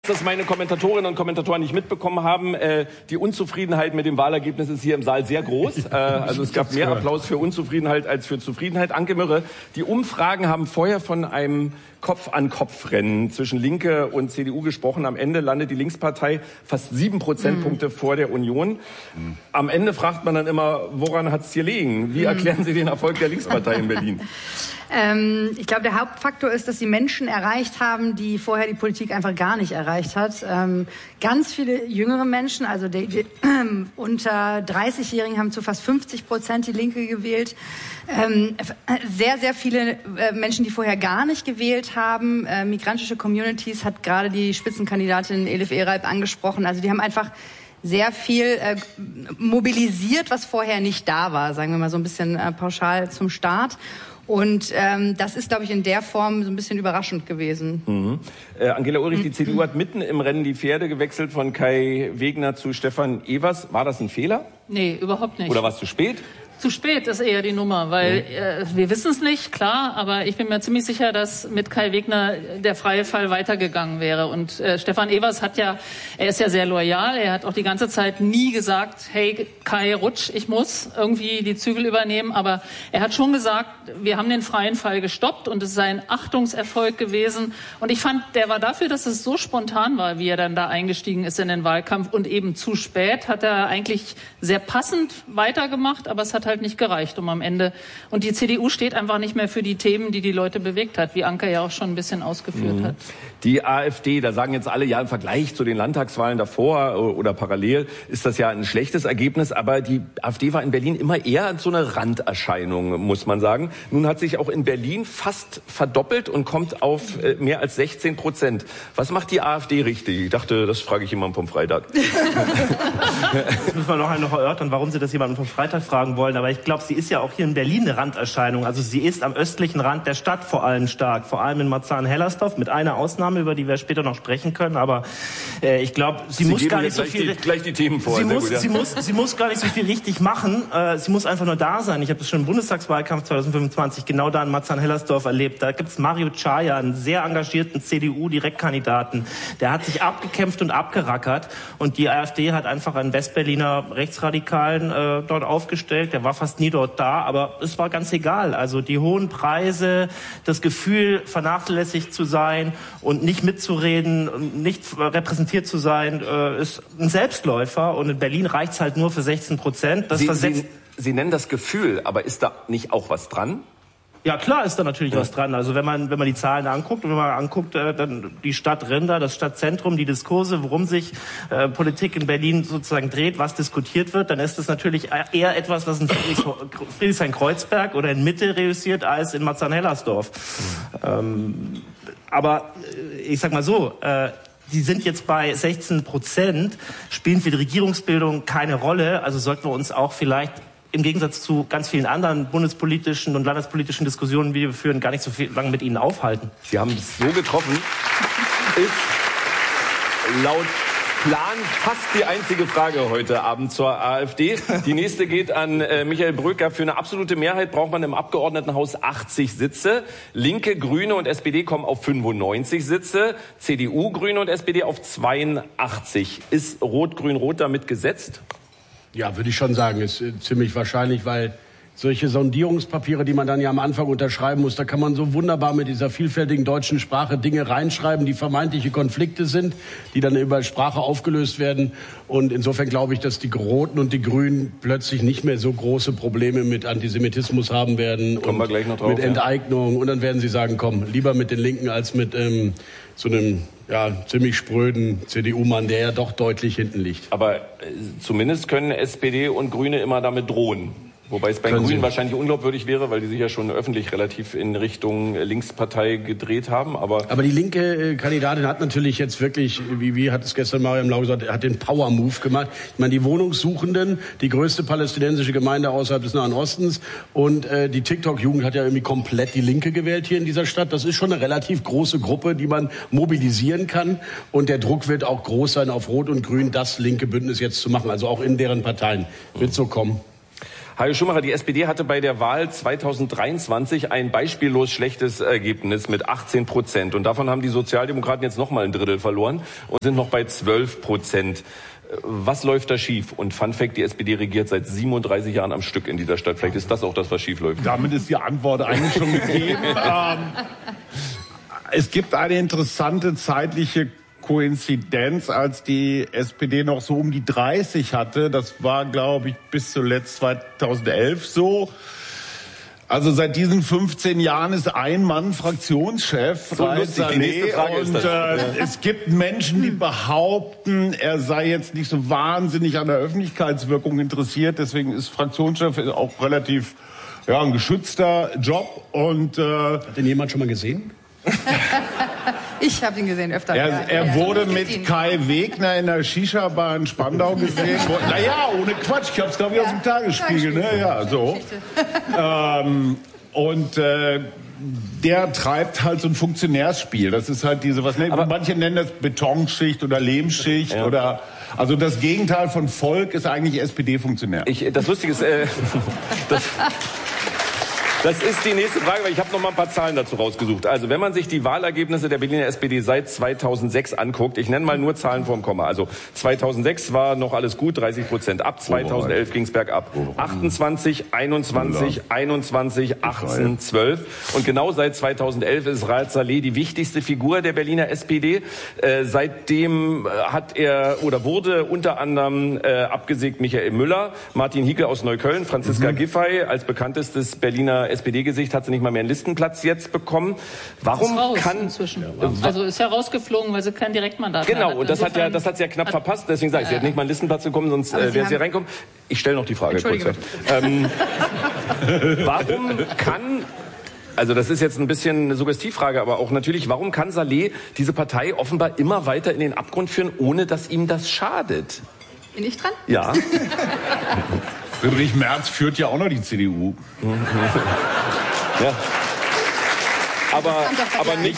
Dass meine Kommentatorinnen und Kommentatoren nicht mitbekommen haben, die Unzufriedenheit mit dem Wahlergebnis ist hier im Saal sehr groß. Also es gab mehr Applaus für Unzufriedenheit als für Zufriedenheit. Anke Mürre, die Umfragen haben vorher von einem Kopf-an-Kopf-Rennen zwischen Linke und CDU gesprochen. Am Ende landet die Linkspartei fast 7 Prozentpunkte vor der Union. Am Ende fragt man dann immer, woran hat es hier liegen? Wie erklären Sie den Erfolg der Linkspartei in Berlin? Ich glaube, der Hauptfaktor ist, dass sie Menschen erreicht haben, die vorher die Politik einfach gar nicht erreicht hat. Ganz viele jüngere Menschen, also die unter 30-Jährigen haben zu fast 50% die Linke gewählt. Sehr, sehr viele Menschen, die vorher gar nicht gewählt haben. Migrantische Communities hat gerade die Spitzenkandidatin Elif Eralp angesprochen. Also die haben einfach sehr viel mobilisiert, was vorher nicht da war, sagen wir mal so ein bisschen pauschal zum Start. Und das ist, glaube ich, in der Form so ein bisschen überraschend gewesen. Angela Ulrich, die CDU hat mitten im Rennen die Pferde gewechselt von Kai Wegner zu Stefan Evers. War das ein Fehler? Nee, überhaupt nicht. Oder war es zu spät? Zu spät ist eher die Nummer, weil wir wissen es nicht, klar, aber ich bin mir ziemlich sicher, dass mit Kai Wegner der freie Fall weitergegangen wäre. Und Stefan Evers er ist ja sehr loyal, er hat auch die ganze Zeit nie gesagt, hey Kai, rutsch, ich muss irgendwie die Zügel übernehmen, aber er hat schon gesagt, wir haben den freien Fall gestoppt und es sei ein Achtungserfolg gewesen. Und ich fand, der war dafür, dass es so spontan war, wie er dann da eingestiegen ist in den Wahlkampf und eben zu spät, hat er eigentlich sehr passend weitergemacht, aber es hat halt nicht gereicht, um am Ende. Und die CDU steht einfach nicht mehr für die Themen, die die Leute bewegt hat, wie Anke ja auch schon ein bisschen ausgeführt hat. Die AfD, da sagen jetzt alle, ja, im Vergleich zu den Landtagswahlen davor oder parallel ist das ja ein schlechtes Ergebnis, aber die AfD war in Berlin immer eher so eine Randerscheinung, muss man sagen. Nun hat sich auch in Berlin fast verdoppelt und kommt auf mehr als 16%. Was macht die AfD richtig? Ich dachte, das frage ich jemanden vom Freitag. Das müssen wir noch erörtern, warum Sie das jemanden vom Freitag fragen wollen. Aber ich glaube, sie ist ja auch hier in Berlin eine Randerscheinung. Also sie ist am östlichen Rand der Stadt vor allem stark. Vor allem in Marzahn-Hellersdorf, mit einer Ausnahme, über die wir später noch sprechen können. Aber ich glaube, sie muss gar nicht so viel... Gleich die Themen vor. Sie muss gar nicht so viel richtig machen. Sie muss einfach nur da sein. Ich habe das schon im Bundestagswahlkampf 2025 genau da in Marzahn-Hellersdorf erlebt. Da gibt's Mario Chaya, einen sehr engagierten CDU-Direktkandidaten. Der hat sich abgekämpft und abgerackert. Und die AfD hat einfach einen Westberliner Rechtsradikalen dort aufgestellt. Der war fast nie dort da, aber es war ganz egal. Also die hohen Preise, das Gefühl, vernachlässigt zu sein und nicht mitzureden, nicht repräsentiert zu sein, ist ein Selbstläufer. Und in Berlin reicht's halt nur für 16%. Sie nennen das Gefühl, aber ist da nicht auch was dran? Ja, klar ist da natürlich was dran. Also wenn man die Zahlen anguckt und wenn man anguckt, dann die Stadtränder, das Stadtzentrum, die Diskurse, worum sich Politik in Berlin sozusagen dreht, was diskutiert wird, dann ist das natürlich eher etwas, was in Friedrichshain-Kreuzberg oder in Mitte reüssiert als in Marzahn-Hellersdorf. Aber ich sag mal so, die sind jetzt bei 16%, spielen für die Regierungsbildung keine Rolle. Also sollten wir uns auch vielleicht im Gegensatz zu ganz vielen anderen bundespolitischen und landespolitischen Diskussionen, die wir führen, gar nicht so viel lange mit Ihnen aufhalten. Sie haben es so getroffen. Ist laut Plan fast die einzige Frage heute Abend zur AfD. Die nächste geht an Michael Bröker. Für eine absolute Mehrheit braucht man im Abgeordnetenhaus 80 Sitze. Linke, Grüne und SPD kommen auf 95 Sitze. CDU, Grüne und SPD auf 82. Ist Rot-Grün-Rot damit gesetzt? Ja, würde ich schon sagen, ist ziemlich wahrscheinlich, weil solche Sondierungspapiere, die man dann ja am Anfang unterschreiben muss, da kann man so wunderbar mit dieser vielfältigen deutschen Sprache Dinge reinschreiben, die vermeintliche Konflikte sind, die dann über Sprache aufgelöst werden. Und insofern glaube ich, dass die Roten und die Grünen plötzlich nicht mehr so große Probleme mit Antisemitismus haben werden. Kommen wir gleich noch drauf, mit Enteignung. Und dann werden sie sagen, komm, lieber mit den Linken als mit so einem ziemlich spröden CDU-Mann, der ja doch deutlich hinten liegt. Aber zumindest können SPD und Grüne immer damit drohen. Wobei es bei den Grünen wahrscheinlich unglaubwürdig wäre, weil die sich ja schon öffentlich relativ in Richtung Linkspartei gedreht haben. Aber die linke Kandidatin hat natürlich jetzt wirklich, wie hat es gestern Mariam Lau gesagt, hat den Power-Move gemacht. Ich meine, die Wohnungssuchenden, die größte palästinensische Gemeinde außerhalb des Nahen Ostens und die TikTok-Jugend hat ja irgendwie komplett die Linke gewählt hier in dieser Stadt. Das ist schon eine relativ große Gruppe, die man mobilisieren kann. Und der Druck wird auch groß sein, auf Rot und Grün das linke Bündnis jetzt zu machen. Also auch in deren Parteien wird so kommen. Hajo Schumacher, die SPD hatte bei der Wahl 2023 ein beispiellos schlechtes Ergebnis mit 18%. Und davon haben die Sozialdemokraten jetzt nochmal ein Drittel verloren und sind noch bei 12%. Was läuft da schief? Und Fun Fact, die SPD regiert seit 37 Jahren am Stück in dieser Stadt. Vielleicht ist das auch das, was schief läuft. Damit ist die Antwort eigentlich schon gegeben. Es gibt eine interessante zeitliche Koinzidenz, als die SPD noch so um die 30 hatte. Das war, glaube ich, bis zuletzt 2011 so. Also seit diesen 15 Jahren ist ein Mann Fraktionschef. So lustig, die nächste Frage ist das. Es gibt Menschen, die behaupten, er sei jetzt nicht so wahnsinnig an der Öffentlichkeitswirkung interessiert. Deswegen ist Fraktionschef auch relativ ein geschützter Job. Und hat den jemand schon mal gesehen? Ich habe ihn gesehen öfter. Er wurde mit Kai Wegner in der Shisha-Bar in Spandau gesehen. Naja, ohne Quatsch. Ich habe es, glaube ich, aus dem Tagesspiegel. Ne? Ja, so. Der treibt halt so ein Funktionärsspiel. Das ist halt diese, manche nennen das Betonschicht oder Lehmschicht oder... Also das Gegenteil von Volk ist eigentlich SPD-Funktionär. Das Lustige ist... Das ist die nächste Frage, weil ich habe noch mal ein paar Zahlen dazu rausgesucht. Also wenn man sich die Wahlergebnisse der Berliner SPD seit 2006 anguckt, ich nenne mal nur Zahlen vorm Komma. Also 2006 war noch alles gut, 30%. Ab 2011 ging es bergab. 28, 21, 21, 18, 12. Und genau seit 2011 ist Raed Saleh die wichtigste Figur der Berliner SPD. Seitdem wurde unter anderem abgesägt Michael Müller, Martin Hickel aus Neukölln, Franziska Giffey als bekanntestes Berliner SPD-Gesicht hat sie nicht mal mehr einen Listenplatz jetzt bekommen. Warum kann inzwischen? Also ist ja rausgeflogen, weil sie kein Direktmandat mehr hat. Genau, und das hat sie ja knapp verpasst. Deswegen sage ich, sie hat nicht mal einen Listenplatz bekommen, sonst wäre sie reinkommen. Ich stelle noch die Frage kurz. Warum kann... Also das ist jetzt ein bisschen eine Suggestivfrage, aber auch natürlich, warum kann Saleh diese Partei offenbar immer weiter in den Abgrund führen, ohne dass ihm das schadet? Bin ich dran? Ja. Friedrich Merz führt ja auch noch die CDU. Ja. Aber nicht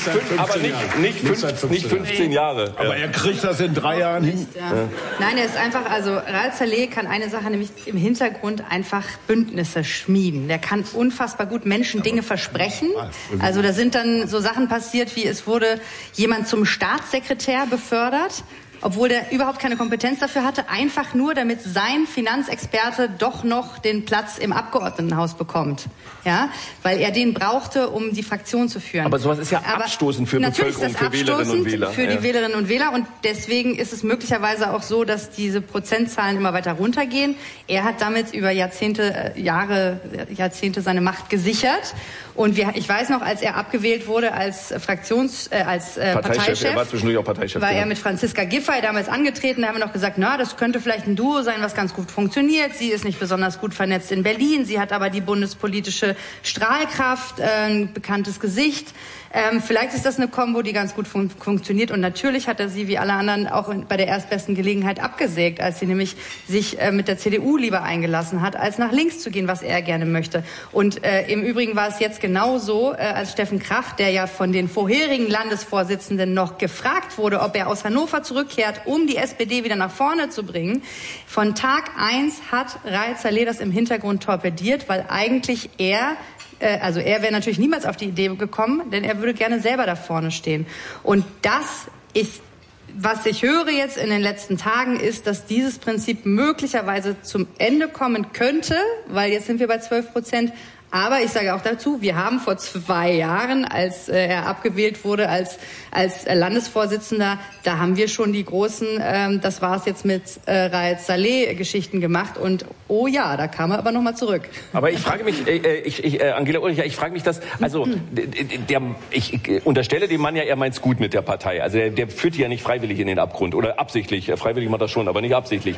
15 Jahre. Aber er kriegt das in 3 Jahren hin. Ja. Nein, er ist einfach, Raed Saleh kann eine Sache, nämlich im Hintergrund einfach Bündnisse schmieden. Der kann unfassbar gut Menschen Dinge versprechen. Also da sind dann so Sachen passiert, wie es wurde jemand zum Staatssekretär befördert, obwohl der überhaupt keine Kompetenz dafür hatte, einfach nur, damit sein Finanzexperte doch noch den Platz im Abgeordnetenhaus bekommt. Ja, weil er den brauchte, um die Fraktion zu führen. Aber sowas ist ja abstoßend für Bevölkerung, für Wählerinnen und Wähler. Für die Wählerinnen und Wähler, und deswegen ist es möglicherweise auch so, dass diese Prozentzahlen immer weiter runtergehen. Er hat damit über Jahrzehnte seine Macht gesichert. Und ich weiß noch, als er abgewählt wurde als Parteichef, er war zwischendurch auch Parteichef, war er mit Franziska Giffey damals angetreten. Da haben wir noch gesagt, das könnte vielleicht ein Duo sein, was ganz gut funktioniert. Sie ist nicht besonders gut vernetzt in Berlin. Sie hat aber die bundespolitische Strahlkraft, ein bekanntes Gesicht. Vielleicht ist das eine Kombo, die ganz gut funktioniert. Und natürlich hat er sie, wie alle anderen, auch bei der erstbesten Gelegenheit abgesägt, als sie nämlich sich mit der CDU lieber eingelassen hat, als nach links zu gehen, was er gerne möchte. Und im Übrigen war es jetzt genauso, als Steffen Krach, der ja von den vorherigen Landesvorsitzenden noch gefragt wurde, ob er aus Hannover zurückkehrt, um die SPD wieder nach vorne zu bringen. Von Tag 1 hat Raed Saleh das im Hintergrund torpediert, weil eigentlich er wäre natürlich niemals auf die Idee gekommen, denn er würde gerne selber da vorne stehen. Und das ist, was ich höre jetzt in den letzten Tagen, ist, dass dieses Prinzip möglicherweise zum Ende kommen könnte, weil jetzt sind wir bei 12%. Aber ich sage auch dazu, wir haben vor 2 Jahren, als er abgewählt wurde als Landesvorsitzender, da haben wir schon die großen, das war's jetzt mit Raed Saleh Geschichten gemacht, und oh ja, da kam er aber nochmal zurück. Aber ich frage mich, Angela Ulrich, ich frage mich das, also ich unterstelle dem Mann ja, er meint's gut mit der Partei. Also der führt die ja nicht freiwillig in den Abgrund oder absichtlich. Freiwillig macht er schon, aber nicht absichtlich.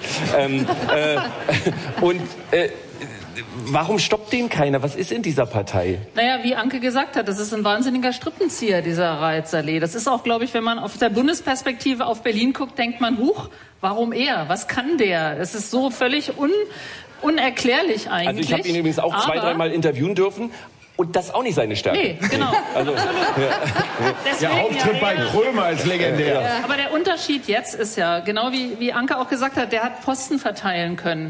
Warum stoppt den keiner? Was ist in dieser Partei? Naja, wie Anke gesagt hat, das ist ein wahnsinniger Strippenzieher, dieser Raed Saleh. Das ist auch, glaube ich, wenn man auf der Bundesperspektive auf Berlin guckt, denkt man, huch, warum er? Was kann der? Es ist so völlig unerklärlich eigentlich. Also ich habe ihn übrigens auch 2-3 Mal interviewen dürfen. Und das ist auch nicht seine Stärke. Nee, genau. Der Auftritt bei Krömer ist legendär. Ja. Aber der Unterschied jetzt ist ja, genau wie Anke auch gesagt hat, der hat Posten verteilen können.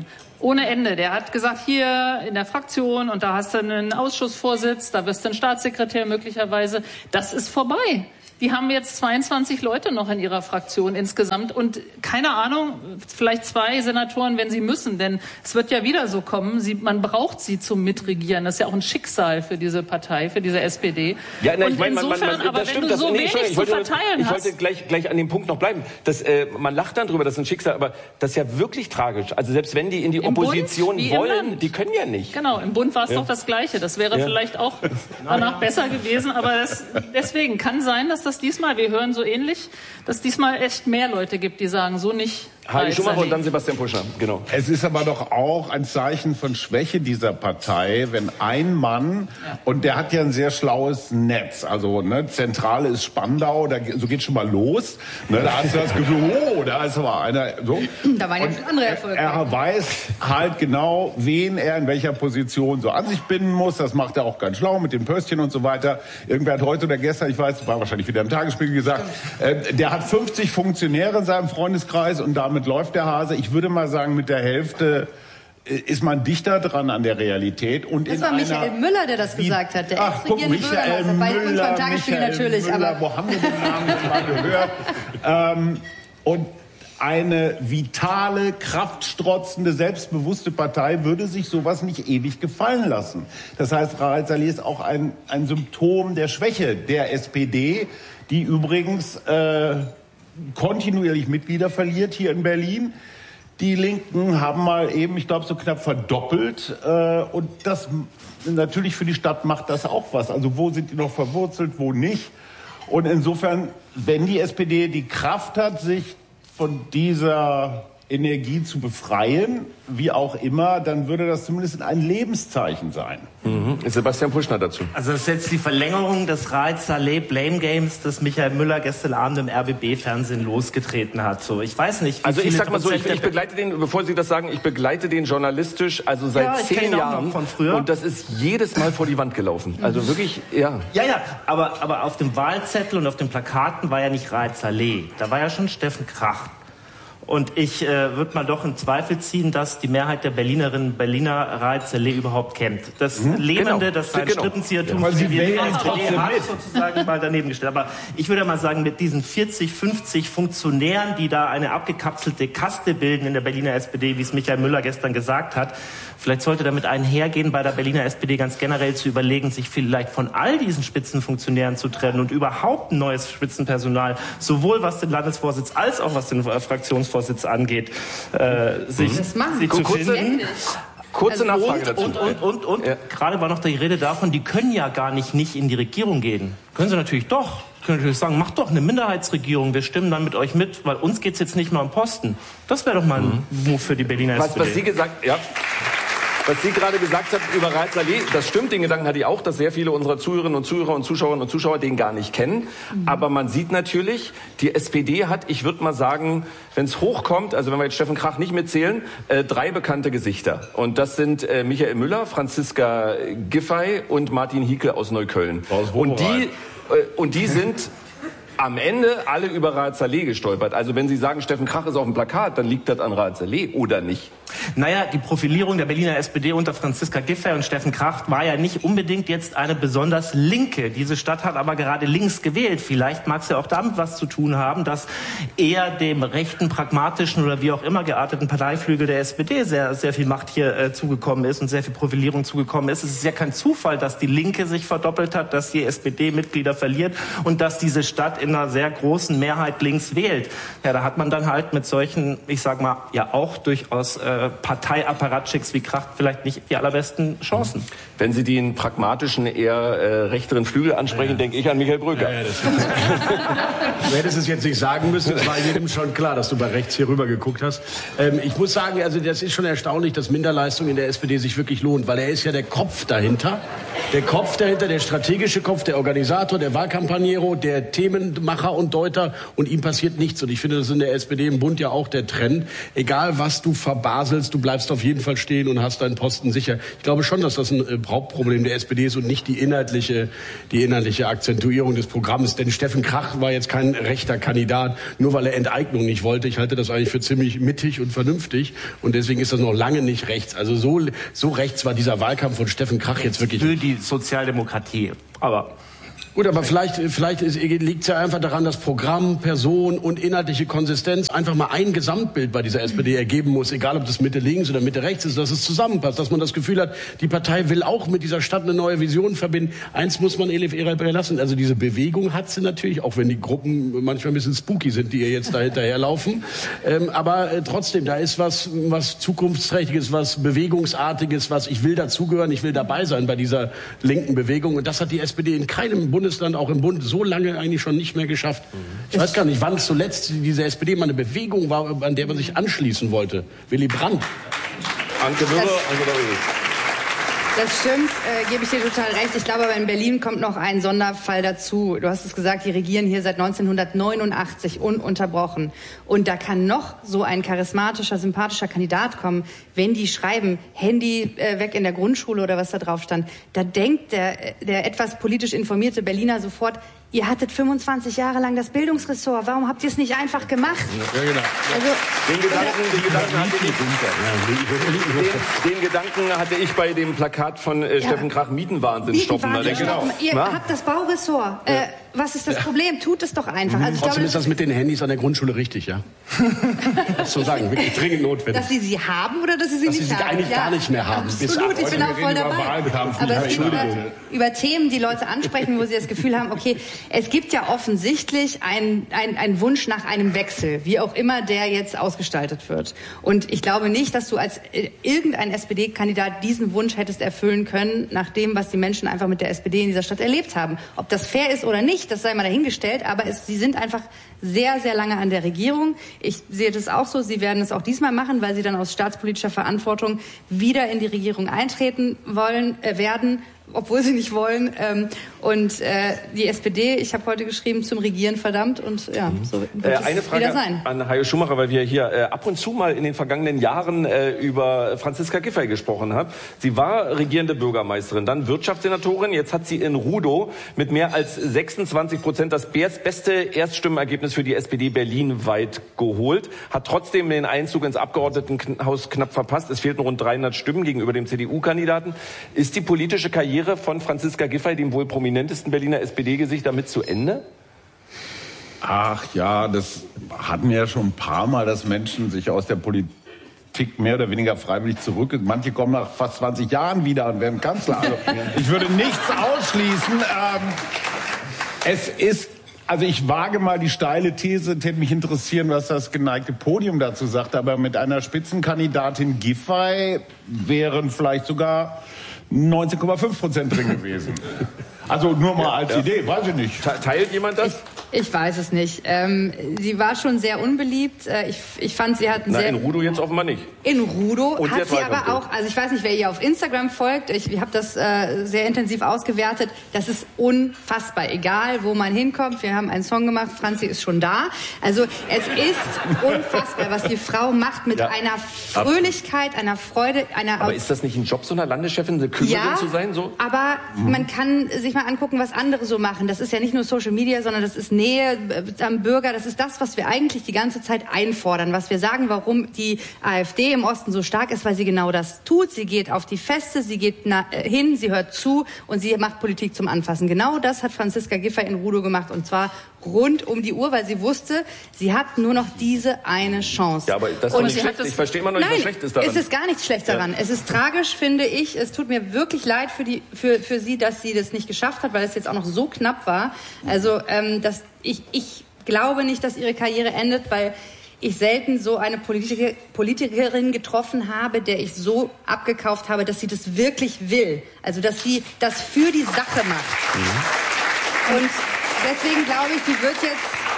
ohne Ende. Der hat gesagt, hier in der Fraktion und da hast du einen Ausschussvorsitz, da wirst du ein Staatssekretär möglicherweise. Das ist vorbei. Die haben jetzt 22 Leute noch in ihrer Fraktion insgesamt und keine Ahnung, vielleicht 2 Senatoren, wenn sie müssen, denn es wird ja wieder so kommen, man braucht sie zum Mitregieren. Das ist ja auch ein Schicksal für diese Partei, für diese SPD. Ja, na, ich meine, aber wenn du so wenig zu verteilen hast... Ich wollte gleich an dem Punkt noch bleiben. Man lacht dann drüber, das ist ein Schicksal, aber das ist ja wirklich tragisch. Also selbst wenn die in die Opposition wollen, die können ja nicht. Genau, im Bund war es doch das Gleiche. Das wäre vielleicht auch danach besser gewesen, aber deswegen kann sein, dass das diesmal, wir hören so ähnlich, dass diesmal echt mehr Leute gibt, die sagen, so nicht. Heidi Schumacher und dann Sebastian Puschner, genau. Es ist aber doch auch ein Zeichen von Schwäche dieser Partei, wenn ein Mann, und der hat ja ein sehr schlaues Netz, also Zentrale ist Spandau, so geht schon mal los, da hast du das Gefühl, da ist aber einer, so. Da waren ja schon andere Erfolge. Er weiß halt genau, wen er in welcher Position so an sich binden muss, das macht er auch ganz schlau mit dem Pöstchen und so weiter. Irgendwer hat heute oder gestern, ich weiß, war wahrscheinlich wieder im Tagesspiegel gesagt, der hat 50 Funktionäre in seinem Freundeskreis und damit läuft der Hase. Ich würde mal sagen, mit der Hälfte ist man dichter dran an der Realität. Und das war Michael Müller, der das gesagt hat, der ex-regierende Bürgermeister. Bei uns beim Tagesspiegel natürlich. Aber wo haben wir den Namen schon mal gehört? Und eine vitale, kraftstrotzende, selbstbewusste Partei würde sich sowas nicht ewig gefallen lassen. Das heißt, Rahel Saleh ist auch ein Symptom der Schwäche der SPD, die übrigens kontinuierlich Mitglieder verliert hier in Berlin. Die Linken haben mal eben, ich glaube, so knapp verdoppelt. Und das natürlich für die Stadt macht das auch was. Also wo sind die noch verwurzelt, wo nicht? Und insofern, wenn die SPD die Kraft hat, sich von dieser Energie zu befreien, wie auch immer, dann würde das zumindest ein Lebenszeichen sein. Sebastian Puschner dazu. Also das ist jetzt die Verlängerung des Rahel Saleh Blame Games, das Michael Müller gestern Abend im RBB-Fernsehen losgetreten hat. So, ich weiß nicht, wie also ich viele sag mal so, ich begleite den, bevor Sie das sagen, ich begleite den journalistisch, also seit 10 Jahren. Von früher. Und das ist jedes Mal vor die Wand gelaufen. Also wirklich, ja. Ja, aber auf dem Wahlzettel und auf den Plakaten war ja nicht Rahel Saleh. Da war ja schon Steffen Krach. Und ich würde mal doch in Zweifel ziehen, dass die Mehrheit der Berlinerinnen und Berliner Rahel Saleh überhaupt kennt. Das Lebende, das sein Strippenziehertum hat sozusagen mal daneben gestellt. Aber ich würde mal sagen, mit diesen 40, 50 Funktionären, die da eine abgekapselte Kaste bilden in der Berliner SPD, wie es Michael Müller gestern gesagt hat, vielleicht sollte damit einhergehen, bei der Berliner SPD ganz generell zu überlegen, sich vielleicht von all diesen Spitzenfunktionären zu trennen und überhaupt ein neues Spitzenpersonal, sowohl was den Landesvorsitz als auch was den Fraktionsvorsitz angeht, sich zu finden. Kurze Nachfrage dazu. Und gerade war noch die Rede davon, die können ja gar nicht in die Regierung gehen. Können sie natürlich doch. Können natürlich sagen, macht doch eine Minderheitsregierung, wir stimmen dann mit euch mit, weil uns geht's jetzt nicht mal um Posten. Das wäre doch mal ein Move für die Berliner SPD. Was Sie gerade gesagt haben über Rahel Saleh, das stimmt, den Gedanken hatte ich auch, dass sehr viele unserer Zuhörerinnen und Zuhörer und Zuschauerinnen und Zuschauer den gar nicht kennen. Aber man sieht natürlich, die SPD hat, ich würde mal sagen, wenn es hochkommt, also wenn wir jetzt Steffen Krach nicht mitzählen, 3 bekannte Gesichter. Und das sind Michael Müller, Franziska Giffey und Martin Hiekel aus Neukölln. Und die sind am Ende alle über Rahel Saleh gestolpert. Also wenn Sie sagen, Steffen Krach ist auf dem Plakat, dann liegt das an Rahel Saleh oder nicht? Naja, die Profilierung der Berliner SPD unter Franziska Giffey und Steffen Krach war ja nicht unbedingt jetzt eine besonders linke. Diese Stadt hat aber gerade links gewählt. Vielleicht mag es ja auch damit was zu tun haben, dass eher dem rechten, pragmatischen oder wie auch immer gearteten Parteiflügel der SPD sehr, sehr viel Macht hier zugekommen ist und sehr viel Profilierung zugekommen ist. Es ist ja kein Zufall, dass die Linke sich verdoppelt hat, dass die SPD Mitglieder verliert und dass diese Stadt in einer sehr großen Mehrheit links wählt. Ja, da hat man dann halt mit solchen, ich sag mal, ja auch durchaus Parteiapparatschicks wie Krach vielleicht nicht die allerbesten Chancen. Wenn Sie den pragmatischen, eher rechteren Flügel ansprechen, denke ich an Michael Brücker. Du hättest es jetzt nicht sagen müssen, es war jedem schon klar, dass du bei rechts hier rüber geguckt hast. Ich muss sagen, also das ist schon erstaunlich, dass Minderleistung in der SPD sich wirklich lohnt, weil er ist ja der Kopf dahinter. Der Kopf dahinter, der strategische Kopf, der Organisator, der Wahlkampagnero, der Themen Macher und Deuter und ihm passiert nichts. Und ich finde, das ist in der SPD im Bund ja auch der Trend. Egal, was du verbaselst, du bleibst auf jeden Fall stehen und hast deinen Posten sicher. Ich glaube schon, dass das ein Hauptproblem der SPD ist und nicht die inhaltliche Akzentuierung des Programms. Denn Steffen Krach war jetzt kein rechter Kandidat, nur weil er Enteignung nicht wollte. Ich halte das eigentlich für ziemlich mittig und vernünftig. Und deswegen ist das noch lange nicht rechts. Also so rechts war dieser Wahlkampf von Steffen Krach jetzt wirklich. Für die Sozialdemokratie. Aber gut, aber vielleicht liegt es ja einfach daran, dass Programm, Person und inhaltliche Konsistenz einfach mal ein Gesamtbild bei dieser SPD ergeben muss, egal ob das Mitte links oder Mitte rechts ist, dass es zusammenpasst, dass man das Gefühl hat, die Partei will auch mit dieser Stadt eine neue Vision verbinden. Eins muss man Elif Eray lassen, also diese Bewegung hat sie natürlich, auch wenn die Gruppen manchmal ein bisschen spooky sind, die ihr jetzt da hinterherlaufen. Aber trotzdem, da ist was Zukunftsträchtiges, was Bewegungsartiges, was ich will dazugehören, ich will dabei sein bei dieser linken Bewegung. Und das hat die SPD in keinem Bundesland, auch im Bund, so lange eigentlich schon nicht mehr geschafft. Ich weiß gar nicht, wann zuletzt diese SPD mal eine Bewegung war, an der man sich anschließen wollte. Willy Brandt. Anke Mürre, Das stimmt, gebe ich dir total recht. Ich glaube, aber in Berlin kommt noch ein Sonderfall dazu. Du hast es gesagt, die regieren hier seit 1989 ununterbrochen. Und da kann noch so ein charismatischer, sympathischer Kandidat kommen, wenn die schreiben, Handy weg in der Grundschule oder was da drauf stand. Da denkt der etwas politisch informierte Berliner sofort, ihr hattet 25 Jahre lang das Bildungsressort, warum habt ihr es nicht einfach gemacht? Ja, genau. Also, den Gedanken hatte ich bei dem Plakat von Steffen Krach, Mietenwahnsinn stoppen. Genau. Ihr habt das Bauressort. Was ist das Problem? Tut es doch einfach. Also trotzdem ist das mit den Handys an der Grundschule richtig, ja? So sagen, wirklich dringend notwendig. Dass sie haben oder dass sie nicht haben? Dass sie eigentlich gar nicht mehr haben. Absolut, ich bin auch voll dabei. Aber es geht über Themen, die Leute ansprechen, wo sie das Gefühl haben, okay, es gibt ja offensichtlich einen Wunsch nach einem Wechsel, wie auch immer der jetzt ausgestaltet wird. Und ich glaube nicht, dass du als irgendein SPD-Kandidat diesen Wunsch hättest erfüllen können, nach dem, was die Menschen einfach mit der SPD in dieser Stadt erlebt haben. Ob das fair ist oder nicht, das sei mal dahingestellt, aber sie sind einfach sehr, sehr lange an der Regierung. Ich sehe das auch so, sie werden es auch diesmal machen, weil sie dann aus staatspolitischer Verantwortung wieder in die Regierung eintreten werden, obwohl sie nicht wollen. Und die SPD, ich habe heute geschrieben, zum Regieren verdammt. Und ja, so wird es eine Frage wieder sein. An Hajo Schumacher, weil wir hier ab und zu mal in den vergangenen Jahren über Franziska Giffey gesprochen haben. Sie war regierende Bürgermeisterin, dann Wirtschaftssenatorin. Jetzt hat sie in Rudow mit mehr als 26% das beste Erststimmenergebnis für die SPD berlinweit geholt. Hat trotzdem den Einzug ins Abgeordnetenhaus knapp verpasst. Es fehlten rund 300 Stimmen gegenüber dem CDU-Kandidaten. Ist die politische Karriere von Franziska Giffey, dem wohl prominentesten Berliner SPD-Gesicht, damit zu Ende? Ach ja, das hatten wir ja schon ein paar Mal, dass Menschen sich aus der Politik mehr oder weniger freiwillig zurück. Manche kommen nach fast 20 Jahren wieder und werden Kanzler. Also, ich würde nichts ausschließen. Also ich wage mal die steile These, hätte mich interessieren, was das geneigte Podium dazu sagt, aber mit einer Spitzenkandidatin Giffey wären vielleicht sogar 19,5% drin gewesen. Also nur mal als Idee, weiß ich nicht. Teilt jemand das? Ich weiß es nicht. Sie war schon sehr unbeliebt. Ich fand, sie hat in Rudow jetzt offenbar nicht. In Rudow hat sie aber auch, also ich weiß nicht, wer ihr auf Instagram folgt, ich habe das sehr intensiv ausgewertet, das ist unfassbar, egal wo man hinkommt. Wir haben einen Song gemacht, Franzi ist schon da. Also es ist unfassbar, was die Frau macht mit einer Fröhlichkeit, einer Freude, Aber ist das nicht ein Job, so einer Landeschefin, eine Kümmerin zu sein? So? Aber man kann sich mal angucken, was andere so machen. Das ist ja nicht nur Social Media, sondern das ist Nähe am Bürger. Das ist das, was wir eigentlich die ganze Zeit einfordern, was wir sagen, warum die AfD im Osten so stark ist, weil sie genau das tut. Sie geht auf die Feste, sie geht hin, sie hört zu und sie macht Politik zum Anfassen. Genau das hat Franziska Giffey in Rudow gemacht und zwar rund um die Uhr, weil sie wusste, sie hat nur noch diese eine Chance. Ja, aber das ist doch nicht schlecht. Ich verstehe immer noch nicht, was schlecht ist daran. Es ist gar nichts schlecht daran. Es ist tragisch, finde ich. Es tut mir wirklich leid für sie, dass sie das nicht geschafft hat, weil es jetzt auch noch so knapp war. Also ich glaube nicht, dass ihre Karriere endet, weil ich selten so eine Politikerin getroffen habe, der ich so abgekauft habe, dass sie das wirklich will. Also dass sie das für die Sache macht. Und deswegen glaube ich, sie wird jetzt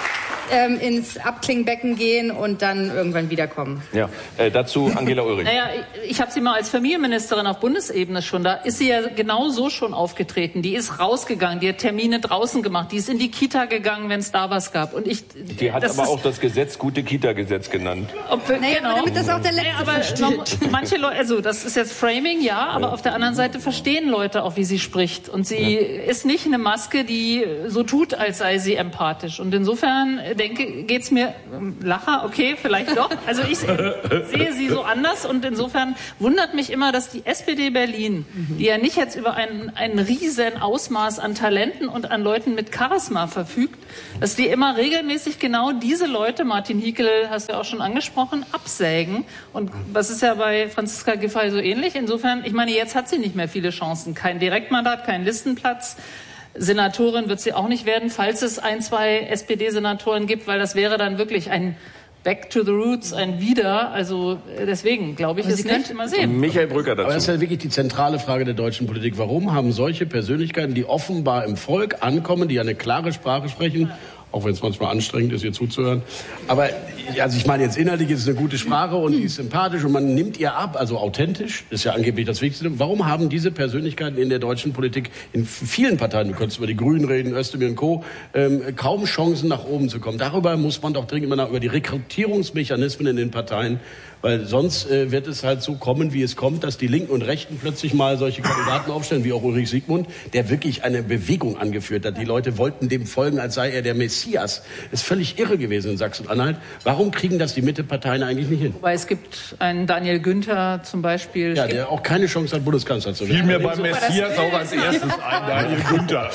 ins Abklingbecken gehen und dann irgendwann wiederkommen. Ja, dazu Angela Ulrich. Naja, ich habe sie mal als Familienministerin auf Bundesebene schon, da ist sie ja genau so schon aufgetreten. Die ist rausgegangen, die hat Termine draußen gemacht, die ist in die Kita gegangen, wenn es da was gab. Und die hat aber auch das Gesetz Gute-Kita-Gesetz genannt. Genau. Aber damit das auch der Letzte versteht. Manche Leute, also das ist jetzt Framing, ja, aber auf der anderen Seite verstehen Leute auch, wie sie spricht. Und sie ist nicht eine Maske, die so tut, als sei sie empathisch. Und insofern geht's mir, Lacher, okay, vielleicht doch. Also ich sehe sie so anders und insofern wundert mich immer, dass die SPD Berlin, die ja nicht jetzt über ein riesen Ausmaß an Talenten und an Leuten mit Charisma verfügt, dass die immer regelmäßig genau diese Leute, Martin Hickel hast du ja auch schon angesprochen, absägen. Und das ist ja bei Franziska Giffey so ähnlich. Insofern, ich meine, jetzt hat sie nicht mehr viele Chancen. Kein Direktmandat, kein Listenplatz. Senatorin wird sie auch nicht werden, falls es 1, 2 SPD-Senatoren gibt, weil das wäre dann wirklich ein Back to the Roots, ein Wieder. Also deswegen glaube ich, es nicht. Mal sehen. Michael Brücker dazu. Aber das ist ja wirklich die zentrale Frage der deutschen Politik. Warum haben solche Persönlichkeiten, die offenbar im Volk ankommen, die eine klare Sprache sprechen, auch wenn es manchmal anstrengend ist, ihr zuzuhören. Aber also ich meine, jetzt inhaltlich ist es eine gute Sprache und die ist sympathisch und man nimmt ihr ab, also authentisch, ist ja angeblich das Wichtigste. Warum haben diese Persönlichkeiten in der deutschen Politik, in vielen Parteien, du könntest über die Grünen reden, Özdemir und Co., kaum Chancen nach oben zu kommen? Darüber muss man doch dringend mal über die Rekrutierungsmechanismen in den Parteien, weil sonst wird es halt so kommen, wie es kommt, dass die Linken und Rechten plötzlich mal solche Kandidaten aufstellen, wie auch Ulrich Siegmund, der wirklich eine Bewegung angeführt hat. Die Leute wollten dem folgen, als sei er der Messias. Das ist völlig irre gewesen in Sachsen-Anhalt. Warum kriegen das die Mitteparteien eigentlich nicht hin? Wobei es gibt einen Daniel Günther zum Beispiel. Ja, der auch keine Chance hat, Bundeskanzler zu werden. Fiel mir beim Messias auch als erstes ein, Daniel Günther.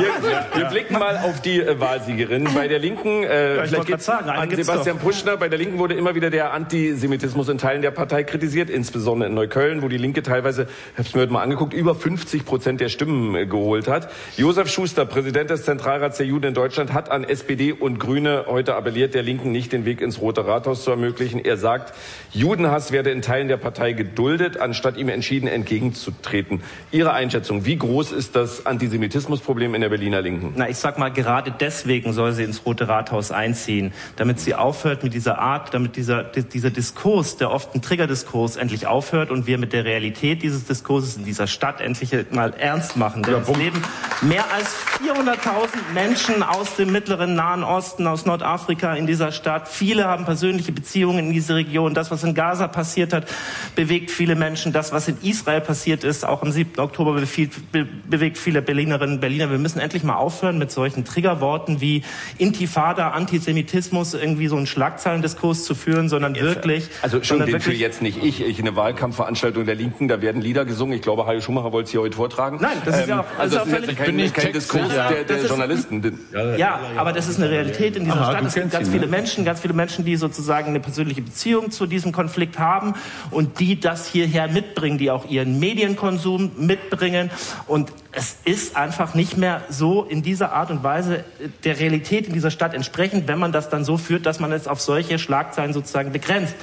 Wir blicken mal auf die Wahlsiegerin. Bei der Linken, vielleicht geht's an Sebastian Puschner, bei der Linken wurde immer wieder der Antisemitismus in Teilen der Partei kritisiert, insbesondere in Neukölln, wo die Linke teilweise, ich habe es mir heute mal angeguckt, über 50% der Stimmen geholt hat. Josef Schuster, Präsident des Zentralrats der Juden in Deutschland, hat an SPD und Grüne heute appelliert, der Linken nicht den Weg ins Rote Rathaus zu ermöglichen. Er sagt, Judenhass werde in Teilen der Partei geduldet, anstatt ihm entschieden entgegenzutreten. Ihre Einschätzung, wie groß ist das Antisemitismusproblem in der Berliner Linken? Na, ich sag mal, gerade deswegen soll sie ins Rote Rathaus einziehen, damit sie aufhört mit dieser Art, damit dieser Diskurs, der oft ein Triggerdiskurs, endlich aufhört und wir mit der Realität dieses Diskurses in dieser Stadt endlich mal ernst machen. Denn es leben mehr als 400.000 Menschen aus dem mittleren Nahen Osten, aus Nordafrika in dieser Stadt. Viele haben persönliche Beziehungen in diese Region. Das, was in Gaza passiert hat, bewegt viele Menschen. Das, was in Israel passiert ist, auch am 7. Oktober bewegt viele Berlinerinnen und Berliner. Wir müssen endlich mal aufhören mit solchen Triggerworten wie Intifada, Antisemitismus, irgendwie so einen Schlagzeilendiskurs zu führen, sondern wirklich... Also schon den für jetzt nicht ich eine Wahlkampfveranstaltung der Linken, da werden Lieder gesungen. Ich glaube, Hajo Schumacher wollte es hier heute vortragen. Nein, das ist ja auch, also das ist jetzt kein Diskurs der Journalisten. Ja, aber das ist eine Realität in dieser Stadt. Es gibt ganz viele Menschen, die sozusagen eine persönliche Beziehung zu diesem Konflikt haben und die das hierher mitbringen, die auch ihren Medienkonsum mitbringen. Und es ist einfach nicht mehr so in dieser Art und Weise der Realität in dieser Stadt entsprechend, wenn man das dann so führt, dass man es auf solche Schlagzeilen sozusagen begrenzt.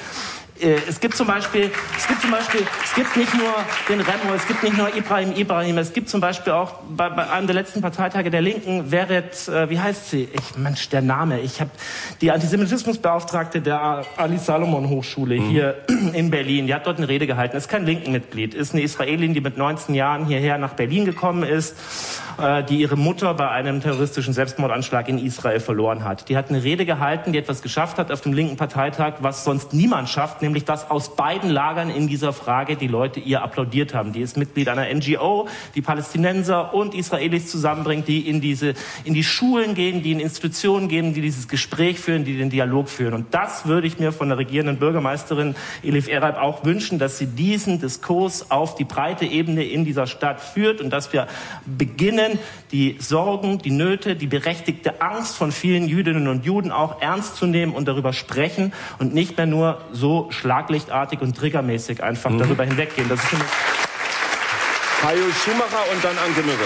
Es gibt nicht nur den Remo, es gibt nicht nur Ibrahim, es gibt zum Beispiel auch bei einem der letzten Parteitage der Linken, wie heißt sie? Der Name. Ich habe die Antisemitismusbeauftragte der Ali Salomon Hochschule hier in Berlin, die hat dort eine Rede gehalten, ist kein Linken-Mitglied, ist eine Israelin, die mit 19 Jahren hierher nach Berlin gekommen ist, die ihre Mutter bei einem terroristischen Selbstmordanschlag in Israel verloren hat. Die hat eine Rede gehalten, die etwas geschafft hat auf dem linken Parteitag, was sonst niemand schafft, nämlich dass aus beiden Lagern in dieser Frage die Leute ihr applaudiert haben. Die ist Mitglied einer NGO, die Palästinenser und Israelis zusammenbringt, die in die Schulen gehen, die in Institutionen gehen, die dieses Gespräch führen, die den Dialog führen. Und das würde ich mir von der regierenden Bürgermeisterin Elif Erhard auch wünschen, dass sie diesen Diskurs auf die breite Ebene in dieser Stadt führt und dass wir beginnen, die Sorgen, die Nöte, die berechtigte Angst von vielen Jüdinnen und Juden auch ernst zu nehmen und darüber sprechen und nicht mehr nur so schlaglichtartig und triggermäßig einfach darüber hinweggehen. Das ist für mich Hajo Schumacher und dann Anke Mürre.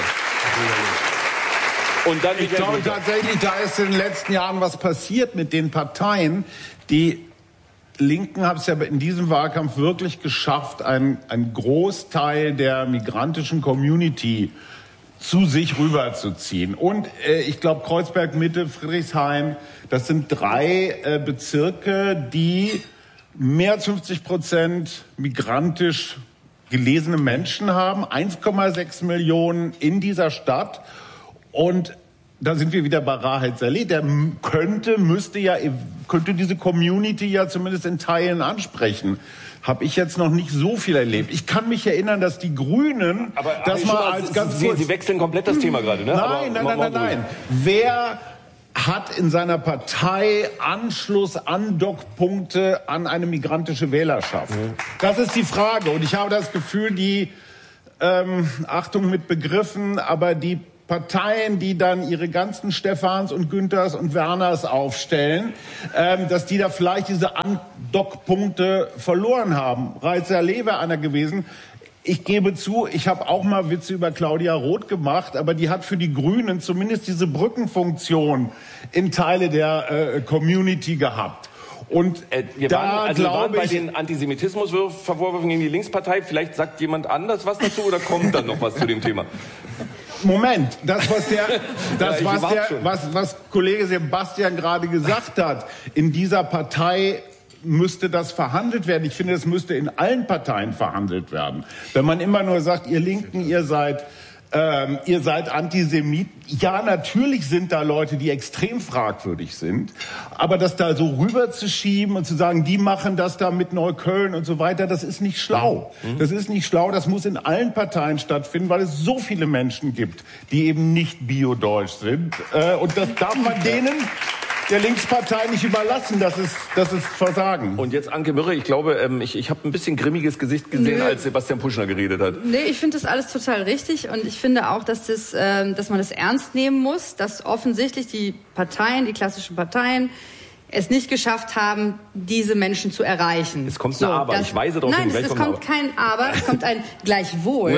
Und dann ich glaube tatsächlich, da ist in den letzten Jahren was passiert mit den Parteien. Die Linken haben es ja in diesem Wahlkampf wirklich geschafft, einen Großteil der migrantischen Community zu sich rüberzuziehen. Und ich glaube, Kreuzberg, Mitte, Friedrichshain, das sind 3 Bezirke, die mehr als 50% migrantisch gelesene Menschen haben, 1,6 Millionen in dieser Stadt. Und da sind wir wieder bei Rahed Saleh. Der könnte diese Community ja zumindest in Teilen ansprechen. Habe ich jetzt noch nicht so viel erlebt. Ich kann mich erinnern, dass die Grünen, Sie wechseln komplett das Thema gerade, ne? Nein. Wer hat in seiner Partei Andockpunkte an eine migrantische Wählerschaft? Das ist die Frage. Und ich habe das Gefühl, Achtung mit Begriffen, aber die Parteien, die dann ihre ganzen Stephans und Günthers und Werners aufstellen, dass die da vielleicht diese Andockpunkte verloren haben. Rahed Saleh wäre einer gewesen. Ich gebe zu, ich habe auch mal Witze über Claudia Roth gemacht, aber die hat für die Grünen zumindest diese Brückenfunktion in Teile der Community gehabt. Und wir waren bei den Antisemitismusvorwürfen gegen die Linkspartei. Vielleicht sagt jemand anders was dazu oder kommt dann noch was zu dem Thema? Moment, was Kollege Sebastian gerade gesagt hat, in dieser Partei müsste das verhandelt werden. Ich finde, es müsste in allen Parteien verhandelt werden. Wenn man immer nur sagt, ihr Linken, ihr seid Antisemiten. Ja, natürlich sind da Leute, die extrem fragwürdig sind. Aber das da so rüberzuschieben und zu sagen, die machen das da mit Neukölln und so weiter, das ist nicht schlau. Das ist nicht schlau. Das muss in allen Parteien stattfinden, weil es so viele Menschen gibt, die eben nicht biodeutsch sind. Und das darf man denen der Linkspartei nicht überlassen, das ist Versagen. Und jetzt Anke Mürre, ich glaube, ich habe ein bisschen grimmiges Gesicht gesehen, als Sebastian Puschner geredet hat. Nee, ich finde das alles total richtig und ich finde auch, dass man das ernst nehmen muss, dass offensichtlich die klassischen Parteien, es nicht geschafft haben, diese Menschen zu erreichen. Es kommt ein Aber, ich weise darauf hin. Nein, es kommt kein Aber, es kommt ein Gleichwohl.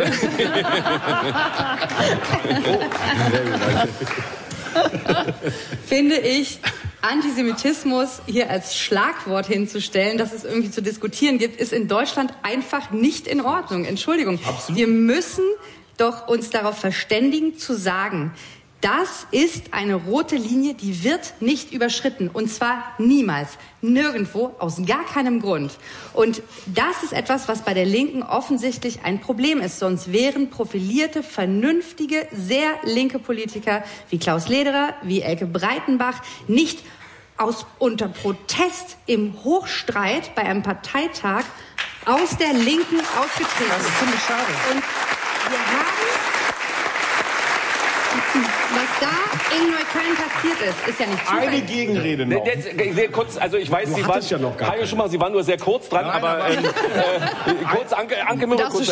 Finde ich, Antisemitismus hier als Schlagwort hinzustellen, dass es irgendwie zu diskutieren gibt, ist in Deutschland einfach nicht in Ordnung. Entschuldigung. Absolut. Wir müssen doch uns darauf verständigen, zu sagen, das ist eine rote Linie, die wird nicht überschritten. Und zwar niemals. Nirgendwo, aus gar keinem Grund. Und das ist etwas, was bei der Linken offensichtlich ein Problem ist. Sonst wären profilierte, vernünftige, sehr linke Politiker wie Klaus Lederer, wie Elke Breitenbach nicht unter Protest im Hochstreit bei einem Parteitag aus der Linken ausgetreten. Das ist ziemlich schade. Und wir haben... Was da in Neukölln passiert ist ja nicht Zufall. Eine Gegenrede noch. Sehr kurz, also ich weiß, Sie waren nur sehr kurz dran, aber kurz, Anke Mürre, kurz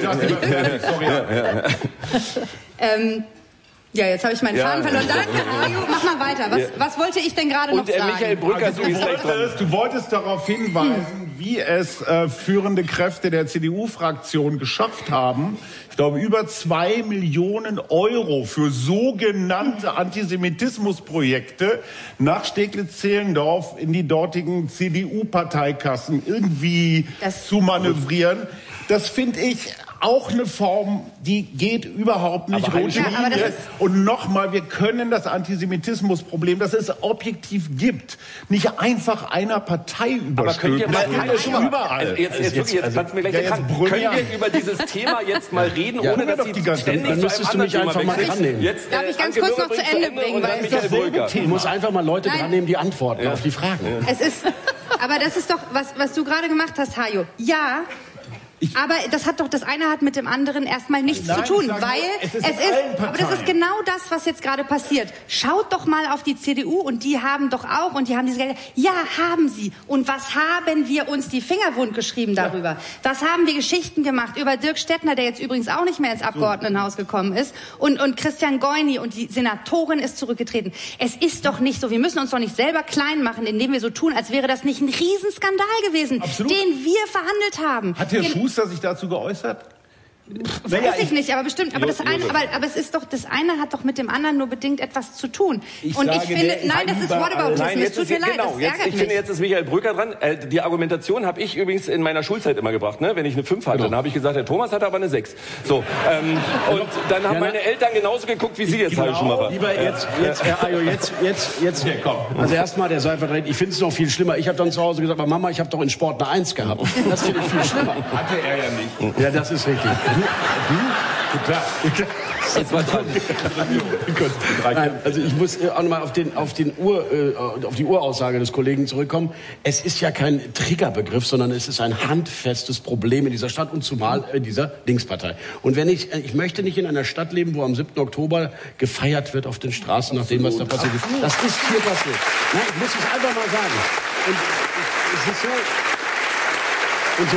ja, jetzt habe ich meinen Faden verloren. Danke, Hajo, mach mal weiter. Was wollte ich denn gerade noch sagen? Michael Brücker, du wolltest darauf hinweisen, wie es führende Kräfte der CDU-Fraktion geschafft haben, ich glaube, über 2 Millionen Euro für sogenannte Antisemitismusprojekte nach Steglitz-Zehlendorf in die dortigen CDU-Parteikassen irgendwie zu manövrieren. Das finde ich auch eine Form, die geht überhaupt nicht rote Linie. Und nochmal, wir können das Antisemitismusproblem, das es objektiv gibt, nicht einfach einer Partei überstülpen. Aber könnt ihr mal überall. Jetzt kannst du mir gleich erklären. Können wir über dieses Thema jetzt mal reden, ohne dass Sie ständig dann müsstest du mich einfach mal drannehmen. Darf ich ganz kurz noch zu Ende bringen? Weil es dasselbe Thema. Du musst einfach mal Leute drannehmen, die antworten auf die Fragen. Aber das ist doch, was du gerade gemacht hast, Hajo. Ja. Aber das eine hat mit dem anderen erstmal nichts zu tun, weil aber das ist genau das, was jetzt gerade passiert. Schaut doch mal auf die CDU und die haben doch auch und die haben diese Gelder. Ja, haben sie. Und was haben wir uns die Finger wund geschrieben darüber? Was haben wir Geschichten gemacht über Dirk Stettner, der jetzt übrigens auch nicht mehr ins Abgeordnetenhaus gekommen ist und Christian Goyni und die Senatorin ist zurückgetreten. Es ist doch nicht so. Wir müssen uns doch nicht selber klein machen, indem wir so tun, als wäre das nicht ein Riesenskandal gewesen, den wir verhandelt haben. Hat Herr Schuster sich dazu geäußert? Weiß ich nicht, aber bestimmt. Aber aber es ist doch, das eine hat doch mit dem anderen nur bedingt etwas zu tun. Ich finde, nein, das ist Whataboutism. Es tut mir leid, das ärgert mich. Ich finde, jetzt ist Michael Brücker dran. Die Argumentation habe ich übrigens in meiner Schulzeit immer gebracht. Ne? Wenn ich eine 5 hatte, dann habe ich gesagt, der Thomas hatte aber eine 6. So, und dann haben meine Eltern genauso geguckt, wie Sie jetzt halt schon mal. Lieber Herr Ayo, jetzt. Ja, komm. Also erstmal der Seifert, ich finde es noch viel schlimmer. Ich habe dann zu Hause gesagt, aber Mama, ich habe doch in Sport eine 1 gehabt. Das finde ich viel schlimmer. Hatte er ja nicht. Ja, das ist richtig. Du? Klar. Jetzt mal dran. Nein, also ich muss auch nochmal auf die Uraussage des Kollegen zurückkommen. Es ist ja kein Triggerbegriff, sondern es ist ein handfestes Problem in dieser Stadt und zumal in dieser Linkspartei. Und ich möchte nicht in einer Stadt leben, wo am 7. Oktober gefeiert wird auf den Straßen nach dem, was da passiert ist. Das ist hier passiert. Nein, ich muss es einfach mal sagen. Und es ist so. Und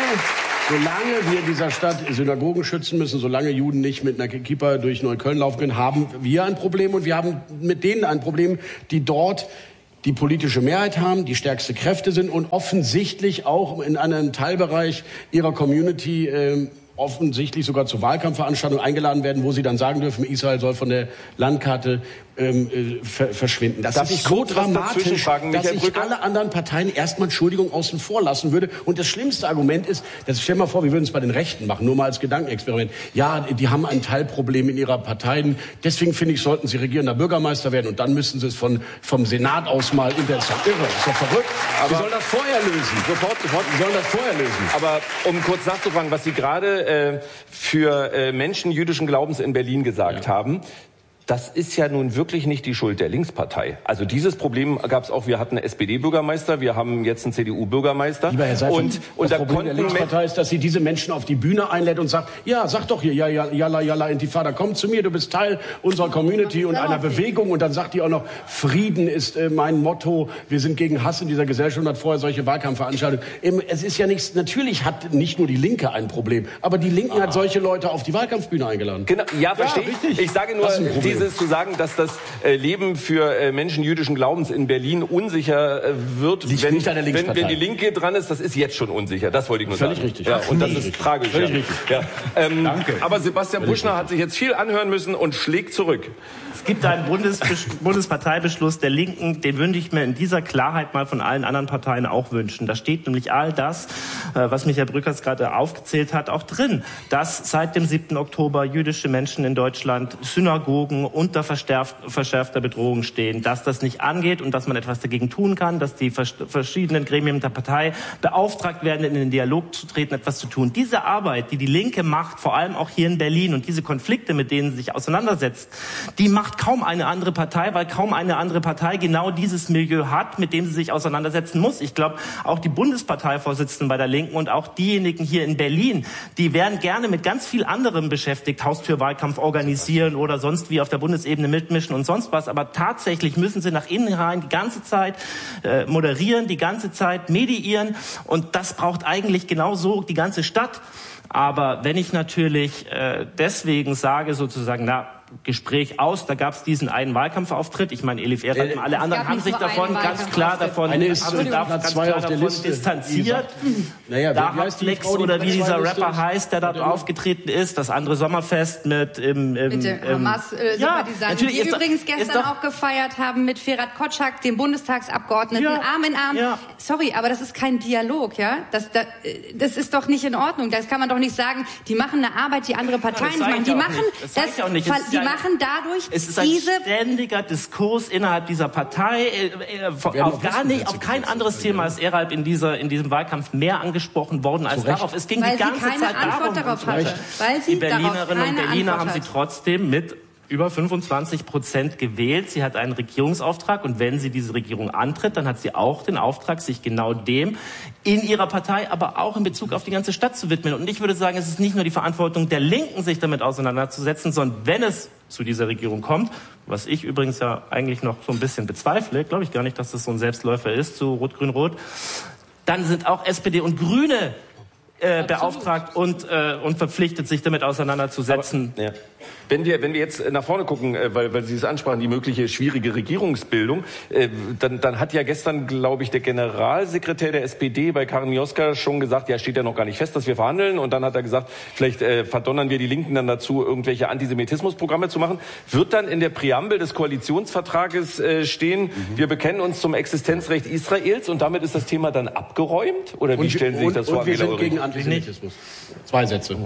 solange wir in dieser Stadt Synagogen schützen müssen, solange Juden nicht mit einer Kippa durch Neukölln laufen können, haben wir ein Problem. Und wir haben mit denen ein Problem, die dort die politische Mehrheit haben, die stärkste Kräfte sind und offensichtlich auch in einem Teilbereich ihrer Community offensichtlich sogar zu Wahlkampfveranstaltungen eingeladen werden, wo sie dann sagen dürfen, Israel soll von der Landkarte verschwinden. Das ist so dramatisch, dass ich alle anderen Parteien erstmal Entschuldigung außen vor lassen würde. Und das schlimmste Argument ist, stell mal vor, wir würden es bei den Rechten machen, nur mal als Gedankenexperiment. Ja, die haben ein Teilproblem in ihrer Partei. Deswegen finde ich, sollten sie regierender Bürgermeister werden und dann müssen sie es vom Senat aus mal das ist doch irre, das ist doch verrückt. Aber wir sollen das vorher lösen. Sofort. Wir sollen das vorher lösen. Aber um kurz nachzufragen, was Sie gerade für Menschen jüdischen Glaubens in Berlin gesagt haben, das ist ja nun wirklich nicht die Schuld der Linkspartei. Also dieses Problem gab es auch. Wir hatten einen SPD-Bürgermeister, wir haben jetzt einen CDU-Bürgermeister. Lieber Herr Seifert, und das Problem der Linkspartei ist, dass sie diese Menschen auf die Bühne einlädt und sagt, ja, sag doch hier, Yalla, Intifada, komm zu mir, du bist Teil unserer Community und einer Bewegung. Und dann sagt die auch noch, Frieden ist mein Motto, wir sind gegen Hass in dieser Gesellschaft und hat vorher solche Wahlkampfveranstaltungen. Es ist ja nichts, natürlich hat nicht nur die Linke ein Problem, aber die Linken hat solche Leute auf die Wahlkampfbühne eingeladen. Genau, ja, verstehe ich. Ich sage nur, dieses zu sagen, dass das Leben für Menschen jüdischen Glaubens in Berlin unsicher wird, wenn die Linke dran ist, das ist jetzt schon unsicher. Das wollte ich nur sagen. Völlig richtig. Ja, und das ist tragisch. Völlig richtig. Ja. Danke. Aber Sebastian Buschner hat sich jetzt viel anhören müssen und schlägt zurück. Es gibt einen Bundesparteibeschluss der Linken, den würde ich mir in dieser Klarheit mal von allen anderen Parteien auch wünschen. Da steht nämlich all das, was Michael Brückers gerade aufgezählt hat, auch drin, dass seit dem 7. Oktober jüdische Menschen in Deutschland Synagogen unter verschärfter Bedrohung stehen, dass das nicht angeht und dass man etwas dagegen tun kann, dass die verschiedenen Gremien der Partei beauftragt werden, in den Dialog zu treten, etwas zu tun. Diese Arbeit, die die Linke macht, vor allem auch hier in Berlin und diese Konflikte, mit denen sie sich auseinandersetzt, die macht kaum eine andere Partei, weil kaum eine andere Partei genau dieses Milieu hat, mit dem sie sich auseinandersetzen muss. Ich glaube, auch die Bundesparteivorsitzenden bei der Linken und auch diejenigen hier in Berlin, die wären gerne mit ganz viel anderem beschäftigt, Haustürwahlkampf organisieren oder sonst wie auf der Bundesebene mitmischen und sonst was. Aber tatsächlich müssen sie nach innen rein die ganze Zeit moderieren, die ganze Zeit mediieren. Und das braucht eigentlich genauso die ganze Stadt. Aber wenn ich natürlich deswegen sage, sozusagen, Gespräch aus, da gab es diesen einen Wahlkampfauftritt. Ich meine, Elif Erhat und alle anderen haben sich davon ganz klar distanziert. Da hat Flex oder wie dieser Rapper heißt, der dort aufgetreten ist, das andere Sommerfest mit Hamas-Sympathisanten, die übrigens gestern auch gefeiert haben mit Ferhat Kotschak, dem Bundestagsabgeordneten, Arm in Arm. Ja. Sorry, aber das ist kein Dialog, ja? Das ist doch nicht in Ordnung. Das kann man doch nicht sagen, die machen eine Arbeit, die andere Parteien nicht machen. Die machen die machen dadurch es ist ein ständiger Diskurs innerhalb dieser Partei. Auf kein anderes Thema ist Erhalb in diesem Wahlkampf mehr angesprochen worden als darauf. Es ging die ganze Zeit darum. Die Berlinerinnen und Berliner haben sie trotzdem mit über 25% gewählt. Sie hat einen Regierungsauftrag und wenn sie diese Regierung antritt, dann hat sie auch den Auftrag, sich genau dem in ihrer Partei, aber auch in Bezug auf die ganze Stadt zu widmen. Und ich würde sagen, es ist nicht nur die Verantwortung der Linken, sich damit auseinanderzusetzen, sondern wenn es zu dieser Regierung kommt, was ich übrigens ja eigentlich noch so ein bisschen bezweifle, glaube ich gar nicht, dass das so ein Selbstläufer ist zu Rot-Grün-Rot, dann sind auch SPD und Grüne beauftragt und verpflichtet, sich damit auseinanderzusetzen. Aber, ja. Wenn wir jetzt nach vorne gucken, weil Sie es ansprachen, die mögliche schwierige Regierungsbildung, dann hat ja gestern, glaube ich, der Generalsekretär der SPD bei Karin Mioska schon gesagt, ja, steht ja noch gar nicht fest, dass wir verhandeln. Und dann hat er gesagt, vielleicht verdonnern wir die Linken dann dazu, irgendwelche Antisemitismusprogramme zu machen. Wird dann in der Präambel des Koalitionsvertrages stehen, wir bekennen uns zum Existenzrecht Israels und damit ist das Thema dann abgeräumt? Oder wie stellen Sie sich das vor? Und wir sind gegen Antisemitismus. 2 Sätze.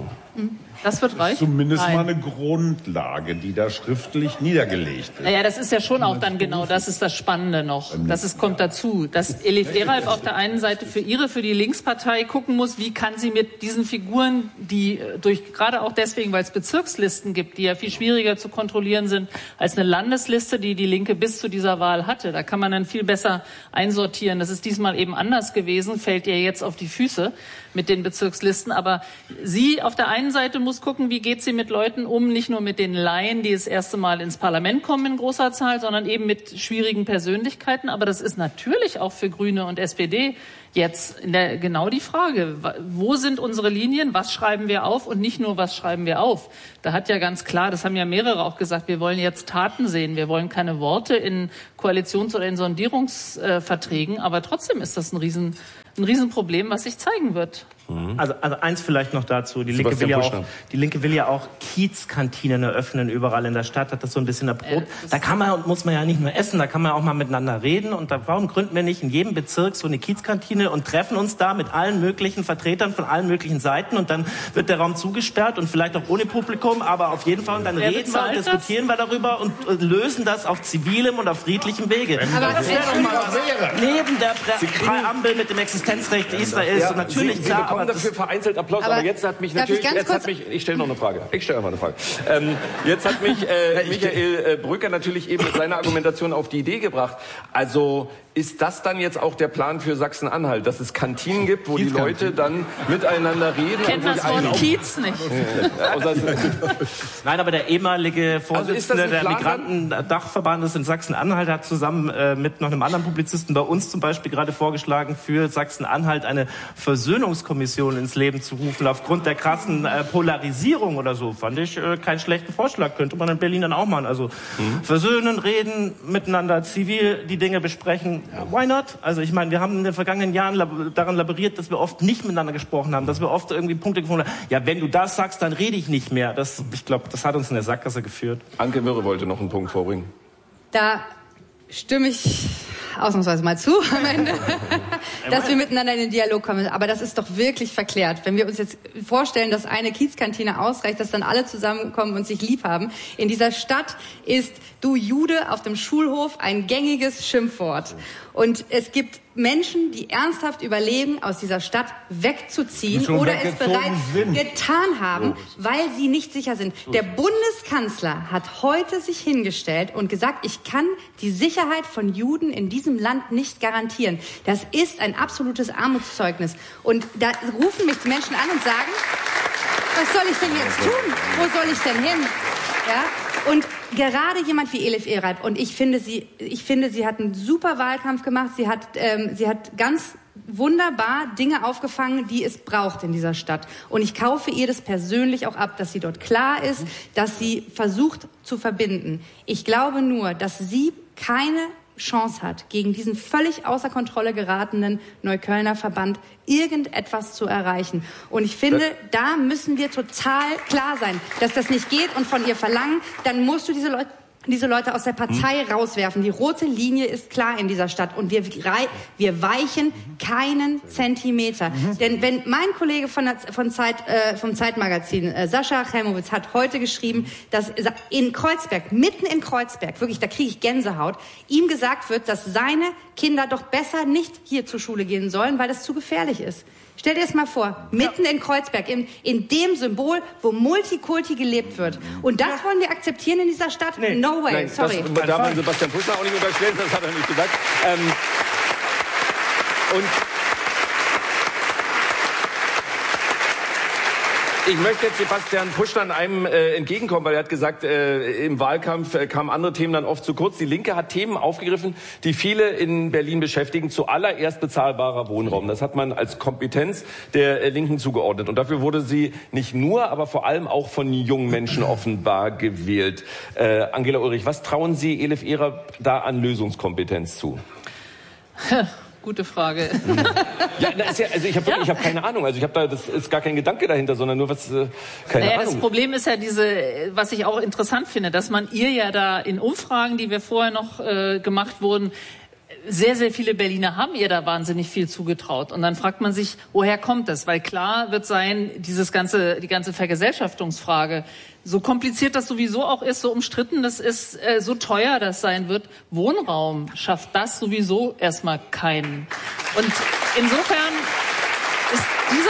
Das wird reichen? Zumindest mal eine Grundlage, die da schriftlich niedergelegt ist. Naja, das ist ja schon auch dann genau, das ist das Spannende noch. Kommt dazu, dass Elif Eralp auf der einen Seite für die Linkspartei gucken muss, wie kann sie mit diesen Figuren, die gerade auch deswegen, weil es Bezirkslisten gibt, die ja viel schwieriger zu kontrollieren sind als eine Landesliste, die die Linke bis zu dieser Wahl hatte. Da kann man dann viel besser einsortieren. Das ist diesmal eben anders gewesen, fällt ihr jetzt auf die Füße mit den Bezirkslisten. Aber sie auf der einen Seite muss gucken, wie geht sie mit Leuten um, nicht nur mit den Laien, die das erste Mal ins Parlament kommen in großer Zahl, sondern eben mit schwierigen Persönlichkeiten. Aber das ist natürlich auch für Grüne und SPD jetzt genau die Frage, wo sind unsere Linien, was schreiben wir auf und nicht nur, was schreiben wir auf. Da hat ja ganz klar, das haben ja mehrere auch gesagt, wir wollen jetzt Taten sehen, wir wollen keine Worte in Koalitions- oder in Sondierungsverträgen, aber trotzdem ist das ein Riesenproblem, was sich zeigen wird. Also eins vielleicht noch dazu. Die Linke will ja auch Kiezkantinen eröffnen überall in der Stadt. Hat das so ein bisschen erprobt. Da muss man ja nicht nur essen, da kann man auch mal miteinander reden. Und warum gründen wir nicht in jedem Bezirk so eine Kiezkantine und treffen uns da mit allen möglichen Vertretern von allen möglichen Seiten und dann wird der Raum zugesperrt und vielleicht auch ohne Publikum, aber auf jeden Fall und dann reden wir und diskutieren wir darüber und lösen das auf zivilem und auf friedlichem Wege. Aber das wäre doch mal was neben der Präambel mit dem Existenzrecht Israels und natürlich Sie bekommen dafür vereinzelt Applaus, aber jetzt hat mich natürlich, ich stelle noch eine Frage. Ich stelle einfach eine Frage. Jetzt hat mich Michael Brücker natürlich eben mit seiner Argumentation auf die Idee gebracht. Also ist das dann jetzt auch der Plan für Sachsen-Anhalt, dass es Kantinen gibt, wo die Leute dann miteinander reden? Kennt das Wort Kiez nicht. Nein, aber der ehemalige Vorsitzende der Migrantendachverbandes in Sachsen-Anhalt hat zusammen mit noch einem anderen Publizisten bei uns zum Beispiel gerade vorgeschlagen, für Sachsen-Anhalt eine Versöhnungskommission ins Leben zu rufen, aufgrund der krassen Polarisierung oder so. Fand ich keinen schlechten Vorschlag. Könnte man in Berlin dann auch machen. Also versöhnen, reden, miteinander zivil die Dinge besprechen. Why not? Also ich meine, wir haben in den vergangenen Jahren daran laboriert, dass wir oft nicht miteinander gesprochen haben, dass wir oft irgendwie Punkte gefunden haben. Ja, wenn du das sagst, dann rede ich nicht mehr. Ich glaube, das hat uns in der Sackgasse geführt. Anke Mürre wollte noch einen Punkt vorbringen. Da stimme ich ausnahmsweise mal zu am Ende, dass wir miteinander in den Dialog kommen. Aber das ist doch wirklich verklärt. Wenn wir uns jetzt vorstellen, dass eine Kiezkantine ausreicht, dass dann alle zusammenkommen und sich lieb haben. In dieser Stadt ist du Jude auf dem Schulhof ein gängiges Schimpfwort. Und es gibt Menschen, die ernsthaft überlegen, aus dieser Stadt wegzuziehen oder es bereits getan haben, weil sie nicht sicher sind. Der Bundeskanzler hat heute sich hingestellt und gesagt, ich kann die Sicherheit von Juden in diesem Land nicht garantieren. Das ist ein absolutes Armutszeugnis. Und da rufen mich die Menschen an und sagen, was soll ich denn jetzt tun? Wo soll ich denn hin? Ja? Und gerade jemand wie Elif Eralp, und ich finde, sie hat einen super Wahlkampf gemacht. Sie hat ganz wunderbar Dinge aufgefangen, die es braucht in dieser Stadt. Und ich kaufe ihr das persönlich auch ab, dass sie dort klar ist, dass sie versucht zu verbinden. Ich glaube nur, dass sie keine Chance hat, gegen diesen völlig außer Kontrolle geratenen Neuköllner Verband irgendetwas zu erreichen. Und ich finde, da müssen wir total klar sein, dass das nicht geht und von ihr verlangen, dann musst du diese Leute aus der Partei rauswerfen. Die rote Linie ist klar in dieser Stadt und wir weichen keinen Zentimeter. Denn wenn mein Kollege vom Zeitmagazin, Sascha Chelmowitz, hat heute geschrieben, dass in Kreuzberg, mitten in Kreuzberg, wirklich, da kriege ich Gänsehaut, ihm gesagt wird, dass seine Kinder doch besser nicht hier zur Schule gehen sollen, weil das zu gefährlich ist. Stell dir das mal vor, mitten in Kreuzberg, in dem Symbol, wo Multikulti gelebt wird. Und das wollen wir akzeptieren in dieser Stadt? Nee. No way, sorry. Das darf man Sebastian Puschner auch nicht unterstellen, das hat er nicht gesagt. Ich möchte jetzt Sebastian Puschner an einem entgegenkommen, weil er hat gesagt, im Wahlkampf kamen andere Themen dann oft zu kurz. Die Linke hat Themen aufgegriffen, die viele in Berlin beschäftigen. Zuallererst bezahlbarer Wohnraum. Das hat man als Kompetenz der Linken zugeordnet. Und dafür wurde sie nicht nur, aber vor allem auch von jungen Menschen offenbar gewählt. Angela Ulrich, was trauen Sie Elif Erer da an Lösungskompetenz zu? Gute Frage. Ja, also ich habe keine Ahnung. Also das ist gar kein Gedanke dahinter, sondern nur keine Ahnung. Das Problem ist ja was ich auch interessant finde, dass man ihr ja da in Umfragen, die wir vorher noch gemacht wurden, sehr, sehr viele Berliner haben ihr da wahnsinnig viel zugetraut. Und dann fragt man sich, woher kommt das? Weil klar wird sein, die ganze Vergesellschaftungsfrage, so kompliziert das sowieso auch ist, so umstritten das ist, so teuer das sein wird, Wohnraum schafft das sowieso erstmal keinen. Und insofern ist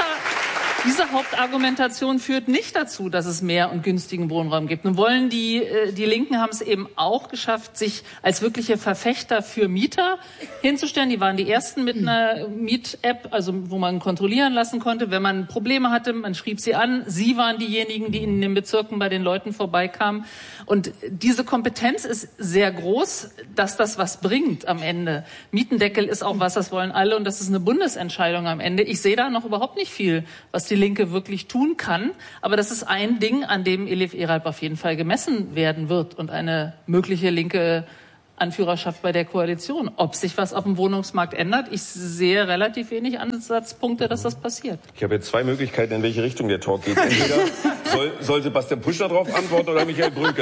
diese Hauptargumentation führt nicht dazu, dass es mehr und günstigen Wohnraum gibt. Nun wollen die Linken haben es eben auch geschafft, sich als wirkliche Verfechter für Mieter hinzustellen. Die waren die ersten mit einer Miet-App, also wo man kontrollieren lassen konnte, wenn man Probleme hatte, man schrieb sie an. Sie waren diejenigen, die in den Bezirken bei den Leuten vorbeikamen. Und diese Kompetenz ist sehr groß, dass das was bringt am Ende. Mietendeckel ist auch was, das wollen alle und das ist eine Bundesentscheidung am Ende. Ich sehe da noch überhaupt nicht viel, was die Linke wirklich tun kann. Aber das ist ein Ding, an dem Elif Erer auf jeden Fall gemessen werden wird und eine mögliche linke Anführerschaft bei der Koalition. Ob sich was auf dem Wohnungsmarkt ändert, ich sehe relativ wenig Ansatzpunkte, dass das passiert. Ich habe jetzt zwei Möglichkeiten, in welche Richtung der Talk geht. Entweder soll Sebastian Puschner darauf antworten oder Michael Brücker.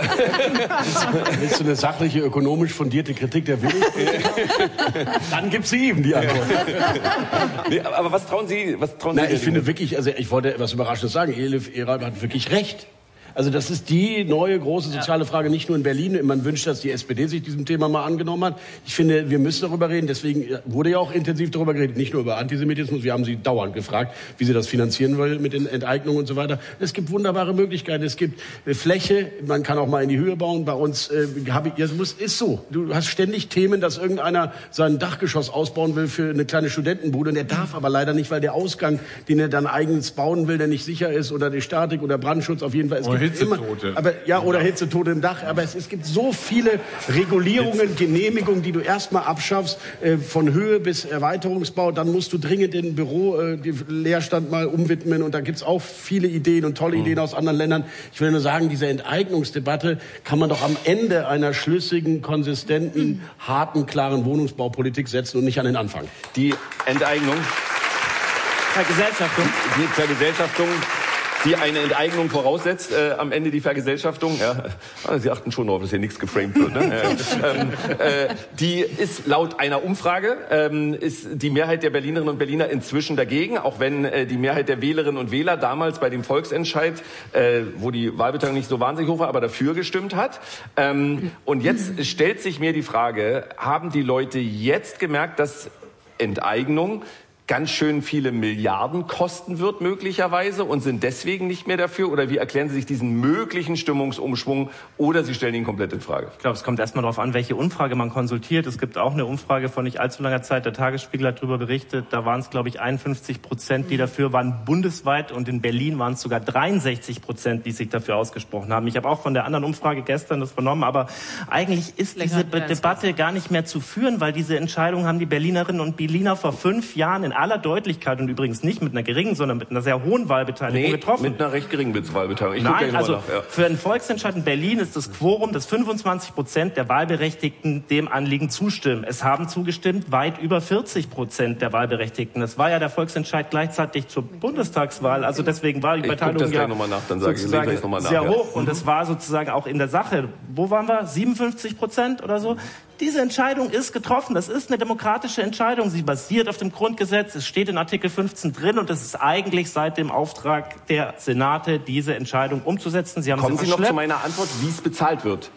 Willst du eine sachliche, ökonomisch fundierte Kritik der Wohnungspolitik? Dann gibt's sie ihm die Antwort. Nee, aber was trauen Sie? Ich finde wirklich, also ich wollte etwas Überraschendes sagen, Elif Erer hat wirklich recht. Also das ist die neue große soziale Frage, nicht nur in Berlin. Man wünscht, dass die SPD sich diesem Thema mal angenommen hat. Ich finde, wir müssen darüber reden. Deswegen wurde ja auch intensiv darüber geredet, nicht nur über Antisemitismus. Wir haben sie dauernd gefragt, wie sie das finanzieren wollen mit den Enteignungen und so weiter. Es gibt wunderbare Möglichkeiten. Es gibt Fläche, man kann auch mal in die Höhe bauen. Bei uns ist so. Du hast ständig Themen, dass irgendeiner sein Dachgeschoss ausbauen will für eine kleine Studentenbude. Und er darf aber leider nicht, weil der Ausgang, den er dann eigens bauen will, der nicht sicher ist, oder die Statik oder Brandschutz auf jeden Fall. Hitzetote. Oder Hitzetote im Dach. Aber es gibt so viele Regulierungen, Genehmigungen, die du erstmal abschaffst, von Höhe bis Erweiterungsbau. Dann musst du dringend den Leerstand mal umwidmen. Und da gibt's auch viele Ideen und tolle Ideen aus anderen Ländern. Ich will nur sagen, diese Enteignungsdebatte kann man doch am Ende einer schlüssigen, konsistenten, harten, klaren Wohnungsbaupolitik setzen und nicht an den Anfang. Die Enteignung. Vergesellschaftung. Die Vergesellschaftung, die eine Enteignung voraussetzt, am Ende die Vergesellschaftung. Ja. Sie achten schon darauf, dass hier nichts geframed wird. Ne? Die ist laut einer Umfrage, ist die Mehrheit der Berlinerinnen und Berliner inzwischen dagegen, auch wenn die Mehrheit der Wählerinnen und Wähler damals bei dem Volksentscheid, wo die Wahlbeteiligung nicht so wahnsinnig hoch war, aber dafür gestimmt hat. Und jetzt stellt sich mir die Frage, haben die Leute jetzt gemerkt, dass Enteignung ganz schön viele Milliarden kosten wird möglicherweise und sind deswegen nicht mehr dafür? Oder wie erklären Sie sich diesen möglichen Stimmungsumschwung oder Sie stellen ihn komplett in Frage? Ich glaube, es kommt erstmal darauf an, welche Umfrage man konsultiert. Es gibt auch eine Umfrage von nicht allzu langer Zeit, der Tagesspiegel hat darüber berichtet, da waren es, glaube ich, 51%, die dafür waren bundesweit und in Berlin waren es sogar 63%, die sich dafür ausgesprochen haben. Ich habe auch von der anderen Umfrage gestern das vernommen, aber eigentlich ist diese Debatte gar nicht mehr zu führen, weil diese Entscheidung haben die Berlinerinnen und Berliner vor 5 Jahren in aller Deutlichkeit und übrigens nicht mit einer geringen, sondern mit einer sehr hohen Wahlbeteiligung getroffen. Mit einer recht geringen Wahlbeteiligung. Nein, also für einen Volksentscheid in Berlin ist das Quorum, dass 25% der Wahlberechtigten dem Anliegen zustimmen. Es haben zugestimmt weit über 40% der Wahlberechtigten. Das war ja der Volksentscheid gleichzeitig zur Bundestagswahl. Also deswegen war die Beteiligung ja sehr hoch. Und es war sozusagen auch in der Sache, wo waren wir? 57% oder so? Diese Entscheidung ist getroffen. Das ist eine demokratische Entscheidung. Sie basiert auf dem Grundgesetz. Es steht in Artikel 15 drin und es ist eigentlich seit dem Auftrag der Senate, diese Entscheidung umzusetzen. Sie haben Kommen Sie noch zu meiner Antwort, wie es bezahlt wird?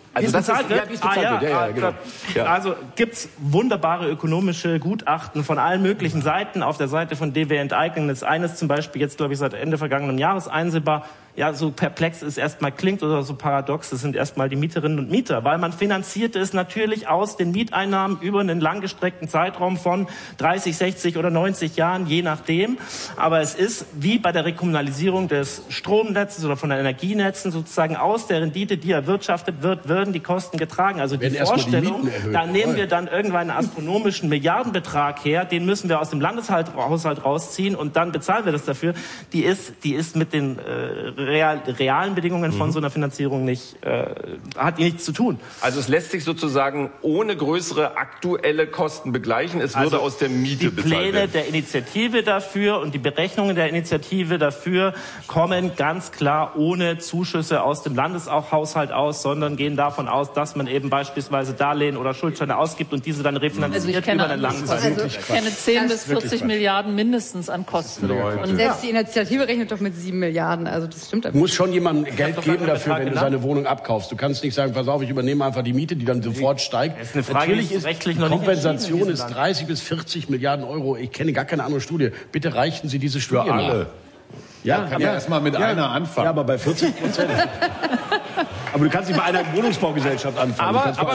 Also das ist, wie es bezahlt wird. Genau. Ja. Also gibt's wunderbare ökonomische Gutachten von allen möglichen Seiten. Auf der Seite von DW Enteignen ist eines zum Beispiel jetzt, glaube ich, seit Ende vergangenen Jahres einsehbar. Ja, so perplex es erstmal klingt oder so paradox, das sind erstmal die Mieterinnen und Mieter, weil man finanziert es natürlich aus den Mieteinnahmen über einen langgestreckten Zeitraum von 30, 60 oder 90 Jahren, je nachdem. Aber es ist wie bei der Rekommunalisierung des Stromnetzes oder von den Energienetzen sozusagen aus der Rendite, die erwirtschaftet wird, würden die Kosten getragen. Also die Vorstellung, da nehmen wir dann irgendwann einen astronomischen Milliardenbetrag her, den müssen wir aus dem Landeshaushalt rausziehen und dann bezahlen wir das dafür. Die ist mit den realen Bedingungen von so einer Finanzierung nicht, hat nichts zu tun. Also es lässt sich sozusagen ohne größere aktuelle Kosten begleichen. Es würde aus der Miete bezahlt werden. Die Pläne der Initiative dafür und die Berechnungen der Initiative dafür kommen ganz klar ohne Zuschüsse aus dem Landeshaushalt aus, sondern gehen davon aus, dass man eben beispielsweise Darlehen oder Schuldscheine ausgibt und diese dann refinanziert über einen langen Zeitraum. Ich kenne 10 bis 40 Milliarden mindestens an Kosten. Und selbst die Initiative rechnet doch mit 7 Milliarden. Also das stimmt. Muss schon jemandem Geld geben dafür, wenn du seine Wohnung abkaufst. Du kannst nicht sagen, pass auf, ich übernehme einfach die Miete, die dann sofort steigt. Das ist eine Frage, natürlich ist rechtlich noch Kompensation ist 30 bis 40 Milliarden Euro. Ich kenne gar keine andere Studie. Bitte reichen Sie diese Studie für alle. Nach. Ja, kann ja erstmal mit einer anfangen. Ja, aber bei 40%. Aber du kannst nicht bei einer Wohnungsbaugesellschaft anfangen. Aber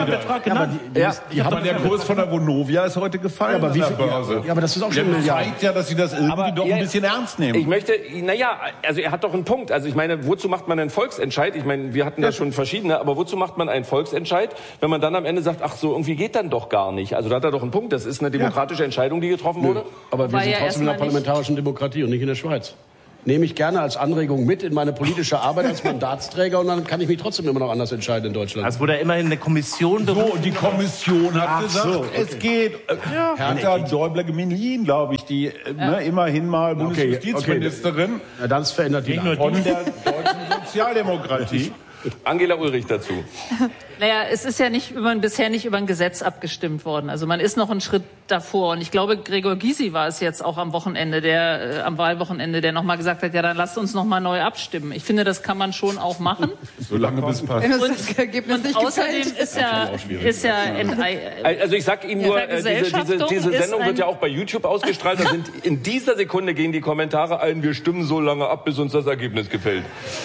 der Kurs von der Vonovia ist heute gefallen. Ja, aber wie viel, Börse. Ja, aber das ist auch schon das zeigt ja, dass sie das irgendwie doch ein bisschen ernst nehmen. Ich möchte, also er hat doch einen Punkt. Also ich meine, wozu macht man einen Volksentscheid? Ich meine, wir hatten da schon verschiedene, aber wozu macht man einen Volksentscheid, wenn man dann am Ende sagt, ach so, irgendwie geht dann doch gar nicht. Also da hat er doch einen Punkt. Das ist eine demokratische Entscheidung, die getroffen wurde. Aber wir sind trotzdem in der parlamentarischen Demokratie und nicht in der Schweiz. Nehme ich gerne als Anregung mit in meine politische Arbeit als Mandatsträger und dann kann ich mich trotzdem immer noch anders entscheiden in Deutschland. Also wurde immerhin eine Kommission berufen. So, und die Kommission hat gesagt, es geht. Hertha Däubler-Gemelin, glaube ich, die immerhin mal Bundesjustizministerin. Ja, das verändert die von der deutschen Sozialdemokratie. Angela Ulrich dazu. Naja, es ist ja bisher nicht über ein Gesetz abgestimmt worden. Also man ist noch einen Schritt davor. Und ich glaube, Gregor Gysi war es jetzt auch am Wochenende, am Wahlwochenende, der nochmal gesagt hat, ja, dann lasst uns nochmal neu abstimmen. Ich finde, das kann man schon auch machen. Solange bis passt. Und außerdem ist ja also ich sag Ihnen nur, diese Sendung wird ja auch bei YouTube ausgestrahlt. Da sind in dieser Sekunde gehen die Kommentare ein, wir stimmen so lange ab, bis uns das Ergebnis gefällt.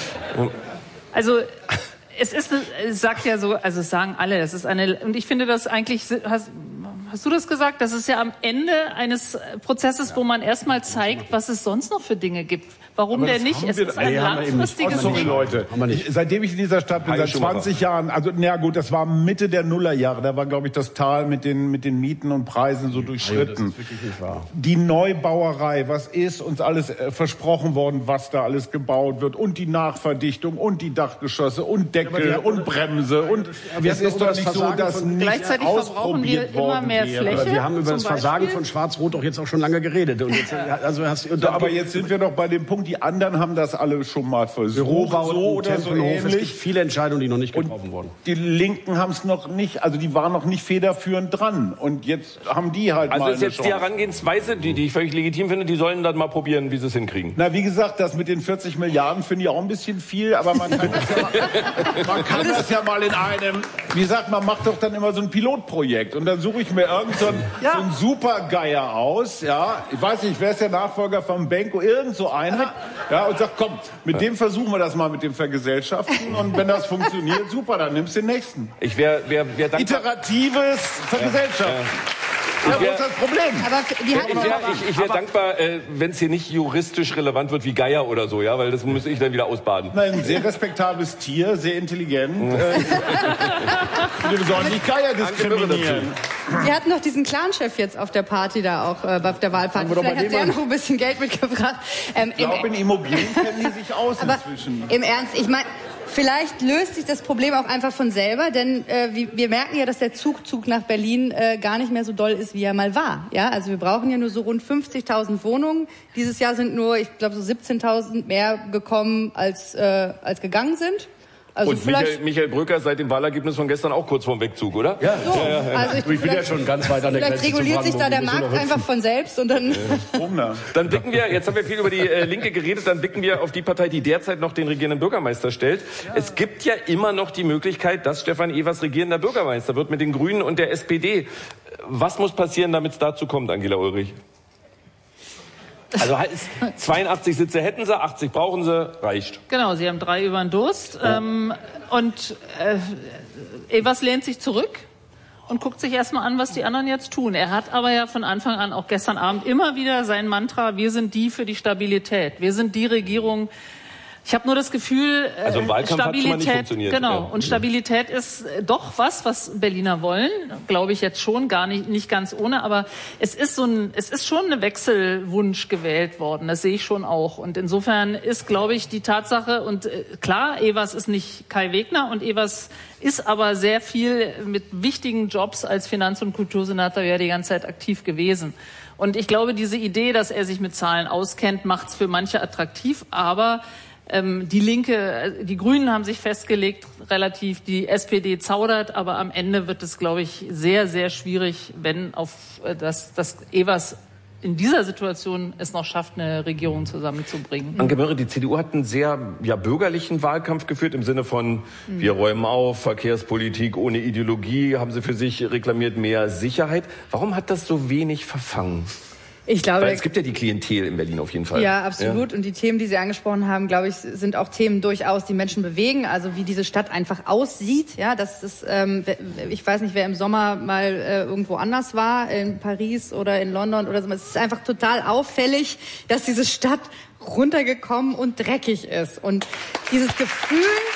Also es sagt ja so, also es sagen alle, das ist und ich finde das eigentlich, hast du das gesagt? Das ist ja am Ende eines Prozesses, wo man erstmal zeigt, was es sonst noch für Dinge gibt. Warum denn nicht? Es ist ein langfristiges Ding. Leute, seitdem ich in dieser Stadt bin, seit 20 Jahren, also na gut, das war Mitte der Nullerjahre, da war, glaube ich, das Tal mit den Mieten und Preisen so durchschritten. Das ist wirklich nicht wahr. Die Neubauerei, was ist uns alles versprochen worden, was da alles gebaut wird und die Nachverdichtung und die Dachgeschosse und Deckel und Bremse und es ist doch nicht so, dass nicht ausprobiert worden wäre. Aber wir haben über das Versagen von Schwarz-Rot doch jetzt auch schon lange geredet. Und jetzt, aber jetzt sind wir doch bei dem Punkt, die anderen haben das alle schon mal versucht. Bürobau, so oder so ähnlich. Es gibt viele Entscheidungen, die noch nicht getroffen wurden. Die Linken haben es noch nicht, also die waren noch nicht federführend dran. Und jetzt haben die halt mal eine Also ist jetzt die Herangehensweise, die ich völlig legitim finde, die sollen dann mal probieren, wie sie es hinkriegen. Na, wie gesagt, das mit den 40 Milliarden finde ich auch ein bisschen viel, aber man kann das ja mal in einem, wie gesagt, man macht doch dann immer so ein Pilotprojekt und dann suche ich mir so einen Supergeier aus, ja, ich weiß nicht, wer ist der Nachfolger von Benko, irgend so einer, ja, und sagt, komm, mit dem versuchen wir das mal mit dem Vergesellschaften und wenn das funktioniert, super, dann nimmst du den nächsten. Ich wäre dankbar. Iteratives Vergesellschaften. Ja, wo ist das Problem? Ich wäre dankbar, wenn es hier nicht juristisch relevant wird wie Geier oder so, ja, weil das müsste ich dann wieder ausbaden. Nein, ein sehr respektables Tier, sehr intelligent. Wir sollen nicht Geier diskriminieren. Wir hatten noch diesen Clan-Chef jetzt auf der Party da auch, auf der Wahlparty. Vielleicht hat der noch ein bisschen Geld mitgebracht. Ich glaube, in Immobilien kennen die sich aus inzwischen. Im Ernst, ich meine, vielleicht löst sich das Problem auch einfach von selber, denn wir merken ja, dass der Zug nach Berlin gar nicht mehr so doll ist, wie er mal war. Ja, also wir brauchen ja nur so rund 50.000 Wohnungen. Dieses Jahr sind nur, ich glaube, so 17.000 mehr gekommen, als gegangen sind. Also und Michael Brücker seit dem Wahlergebnis von gestern auch kurz vorm Wegzug, oder? Ja. So, also ich bin ja schon ganz weit an der Grenze. Vielleicht reguliert sich da der Markt einfach von selbst und dann... Dann blicken wir, jetzt haben wir viel über die Linke geredet, dann blicken wir auf die Partei, die derzeit noch den regierenden Bürgermeister stellt. Ja. Es gibt ja immer noch die Möglichkeit, dass Stefan Evers regierender Bürgermeister wird mit den Grünen und der SPD. Was muss passieren, damit es dazu kommt, Angela Ulrich? Also 82 Sitze hätten sie, 80 brauchen sie, reicht. Genau, sie haben 3 über den Durst. Evers lehnt sich zurück und guckt sich erstmal an, was die anderen jetzt tun. Er hat aber ja von Anfang an, auch gestern Abend, immer wieder sein Mantra, wir sind die für die Stabilität. Wir sind die Regierung. Ich habe nur das Gefühl, also im Wahlkampf hat schon mal nicht funktioniert. Genau. Ja. Und Stabilität ist doch was Berliner wollen, glaube ich jetzt schon, nicht ganz ohne, aber es ist schon ein Wechselwunsch gewählt worden. Das sehe ich schon auch. Und insofern ist, glaube ich, die Tatsache, und klar, Evers ist nicht Kai Wegner und Evers ist aber sehr viel mit wichtigen Jobs als Finanz- und Kultursenator ja die ganze Zeit aktiv gewesen. Und ich glaube, diese Idee, dass er sich mit Zahlen auskennt, macht es für manche attraktiv, aber die Linke, die Grünen haben sich festgelegt, relativ, die SPD zaudert, aber am Ende wird es, glaube ich, sehr, sehr schwierig, wenn dass Evers in dieser Situation es noch schafft, eine Regierung zusammenzubringen. Anke Mörre, die CDU hat einen sehr bürgerlichen Wahlkampf geführt, im Sinne von, wir räumen auf, Verkehrspolitik ohne Ideologie, haben sie für sich reklamiert, mehr Sicherheit. Warum hat das so wenig verfangen? Ich glaube, weil es gibt ja die Klientel in Berlin auf jeden Fall. Ja, absolut. Ja. Und die Themen, die Sie angesprochen haben, glaube ich, sind auch Themen durchaus, die Menschen bewegen. Also wie diese Stadt einfach aussieht. Ja, das ist, ich weiß nicht, wer im Sommer mal irgendwo anders war, in Paris oder in London oder so. Es ist einfach total auffällig, dass diese Stadt runtergekommen und dreckig ist. Und dieses Gefühl,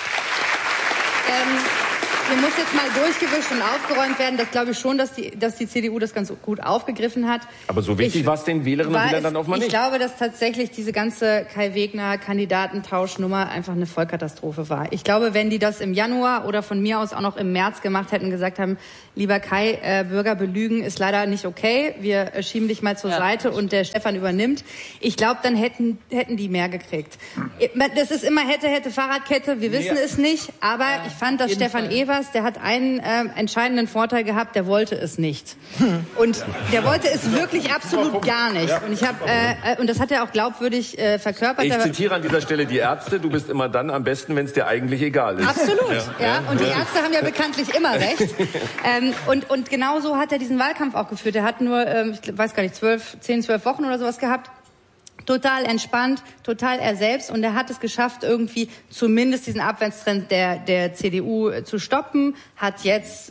hier muss jetzt mal durchgewischt und aufgeräumt werden. Das glaube ich schon, dass die CDU das ganz gut aufgegriffen hat. Aber so wichtig war es den Wählerinnen und Wählern dann offenbar nicht. Ich glaube, dass tatsächlich diese ganze Kai Wegner Kandidatentauschnummer einfach eine Vollkatastrophe war. Ich glaube, wenn die das im Januar oder von mir aus auch noch im März gemacht hätten und gesagt haben, lieber Kai, Bürger belügen ist leider nicht okay. Wir schieben dich mal zur Seite und der Stefan übernimmt. Ich glaube, dann hätten die mehr gekriegt. Das ist immer hätte Fahrradkette. Wir wissen es nicht. Aber ich fand, dass Stefan Evers, der hat einen entscheidenden Vorteil gehabt, der wollte es nicht. Und der wollte es wirklich absolut gar nicht. Und ich habe und das hat er auch glaubwürdig verkörpert. Ich zitiere an dieser Stelle die Ärzte, du bist immer dann am besten, wenn es dir eigentlich egal ist. Absolut, ja. Und die Ärzte haben ja bekanntlich immer recht. Und genau so hat er diesen Wahlkampf auch geführt. Er hat nur, ich weiß gar nicht, 10, 12 Wochen oder sowas gehabt. Total entspannt, total er selbst, und er hat es geschafft, irgendwie zumindest diesen Abwärtstrend der CDU zu stoppen. Hat jetzt,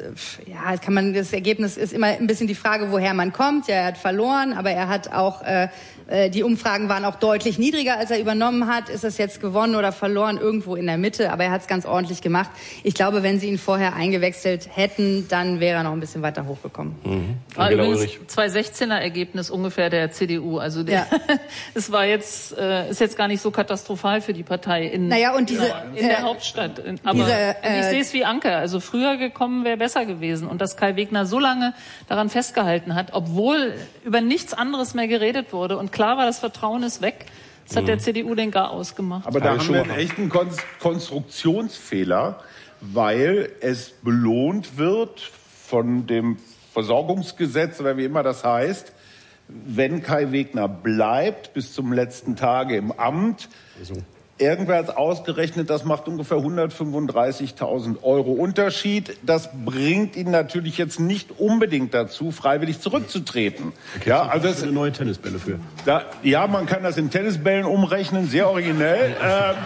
das Ergebnis ist immer ein bisschen die Frage, woher man kommt. Ja, er hat verloren, aber er hat auch, die Umfragen waren auch deutlich niedriger, als er übernommen hat. Ist es jetzt gewonnen oder verloren? Irgendwo in der Mitte, aber er hat es ganz ordentlich gemacht. Ich glaube, wenn sie ihn vorher eingewechselt hätten, dann wäre er noch ein bisschen weiter hochgekommen. War übrigens 2016er Ergebnis ungefähr der CDU. Also es war jetzt, ist jetzt gar nicht so katastrophal für die Partei in der Hauptstadt. Aber ich sehe es wie Anke. Also früher gekommen wäre besser gewesen. Und dass Kai Wegner so lange daran festgehalten hat, obwohl über nichts anderes mehr geredet wurde und klar war, das Vertrauen ist weg. Das hat der CDU den gar ausgemacht. Aber da haben wir einen echten Konstruktionsfehler, weil es belohnt wird von dem Versorgungsgesetz oder wie immer das heißt, wenn Kai Wegner bleibt bis zum letzten Tage im Amt. Irgendwer hat ausgerechnet, das macht ungefähr 135.000 Euro Unterschied. Das bringt ihn natürlich jetzt nicht unbedingt dazu, freiwillig zurückzutreten. Ja, also das eine neue Tennisbälle für. Man kann das in Tennisbällen umrechnen, sehr originell.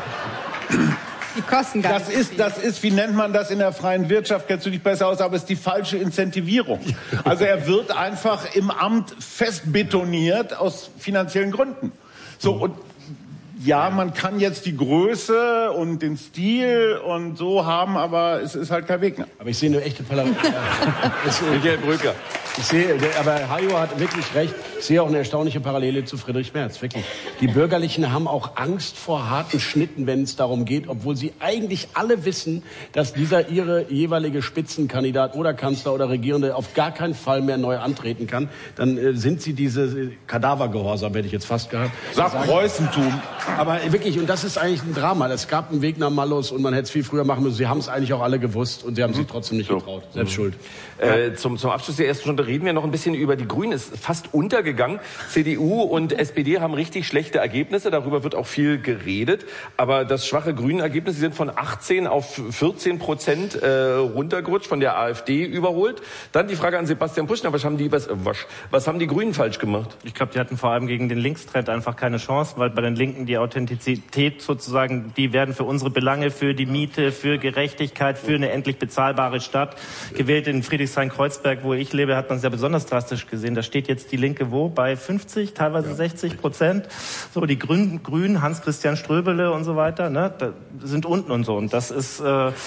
Die kosten gar nicht. Das ist, wie nennt man das in der freien Wirtschaft, kennst du dich besser aus, aber es ist die falsche Incentivierung. Also er wird einfach im Amt festbetoniert aus finanziellen Gründen. So, und ja, man kann jetzt die Größe und den Stil und so haben, aber es ist halt kein Wegner. Aber ich sehe eine echte Michael Brücker. Aber Hajo hat wirklich recht. Ich sehe auch eine erstaunliche Parallele zu Friedrich Merz, wirklich. Die Bürgerlichen haben auch Angst vor harten Schnitten, wenn es darum geht, obwohl sie eigentlich alle wissen, dass ihre jeweilige Spitzenkandidat oder Kanzler oder Regierende auf gar keinen Fall mehr neu antreten kann. Dann sind sie diese Kadavergehorsam, hätte ich jetzt fast gehabt. Sag Preußentum. Aber wirklich, und das ist eigentlich ein Drama. Es gab einen Weg nach Malus und man hätte es viel früher machen müssen. Sie haben es eigentlich auch alle gewusst und sie haben sich trotzdem nicht getraut. Selbst schuld. Zum Abschluss der ersten Stunde reden wir noch ein bisschen über die Grünen. Ist fast untergegangen. CDU und SPD haben richtig schlechte Ergebnisse. Darüber wird auch viel geredet. Aber das schwache Grünen-Ergebnis, sie sind von 18 auf 14% runtergerutscht, von der AfD überholt. Dann die Frage an Sebastian Puschner. Was haben die Grünen falsch gemacht? Ich glaube, die hatten vor allem gegen den Linkstrend einfach keine Chance, weil bei den Linken die Authentizität sozusagen, die werden für unsere Belange, für die Miete, für Gerechtigkeit, für eine endlich bezahlbare Stadt gewählt. In Friedrichshain-Kreuzberg, wo ich lebe, hat man es ja besonders drastisch gesehen. Da steht jetzt die Linke wo? Bei 50, teilweise 60%. So, die Grünen, Hans-Christian Ströbele und so weiter, ne, da sind unten und so. Und das ist,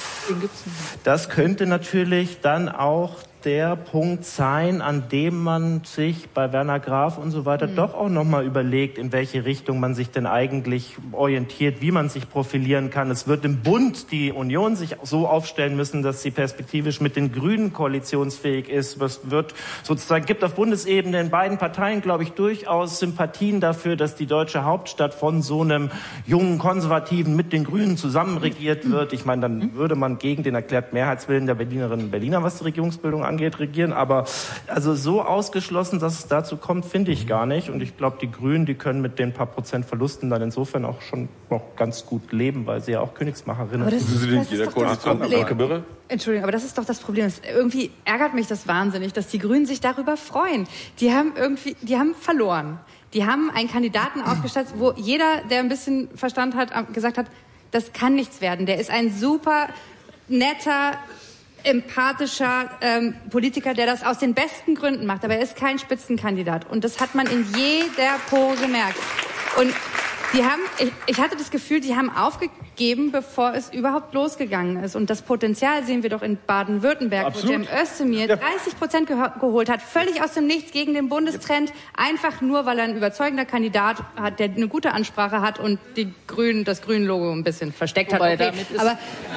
das könnte natürlich dann auch der Punkt sein, an dem man sich bei Werner Graf und so weiter doch auch nochmal überlegt, in welche Richtung man sich denn eigentlich orientiert, wie man sich profilieren kann. Es wird im Bund die Union sich so aufstellen müssen, dass sie perspektivisch mit den Grünen koalitionsfähig ist. Es wird sozusagen, gibt auf Bundesebene in beiden Parteien, glaube ich, durchaus Sympathien dafür, dass die deutsche Hauptstadt von so einem jungen Konservativen mit den Grünen zusammen regiert wird. Ich meine, dann würde man gegen den erklärten Mehrheitswillen der Berlinerinnen und Berliner, was die Regierungsbildung angeht, regieren. Aber also so ausgeschlossen, dass es dazu kommt, finde ich gar nicht. Und ich glaube, die Grünen, die können mit den paar Prozent Verlusten dann insofern auch schon noch ganz gut leben, weil sie ja auch Königsmacherinnen sind. Entschuldigung, aber das ist doch das Problem. Irgendwie ärgert mich das wahnsinnig, dass die Grünen sich darüber freuen. Die haben verloren. Die haben einen Kandidaten aufgestellt, wo jeder, der ein bisschen Verstand hat, gesagt hat, das kann nichts werden. Der ist ein super netter, empathischer Politiker, der das aus den besten Gründen macht. Aber er ist kein Spitzenkandidat. Und das hat man in jeder Pore gemerkt. Und ich hatte das Gefühl, die haben aufgegeben, bevor es überhaupt losgegangen ist. Und das Potenzial sehen wir doch in Baden-Württemberg, wo Cem Özdemir 30% geholt hat, völlig aus dem Nichts gegen den Bundestrend, einfach nur, weil er ein überzeugender Kandidat hat, der eine gute Ansprache hat und das Grün-Logo ein bisschen versteckt hat. Okay. Aber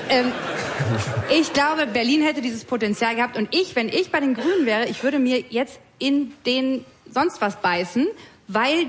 ich glaube, Berlin hätte dieses Potenzial gehabt. Und wenn ich bei den Grünen wäre, ich würde mir jetzt in den sonst was beißen, weil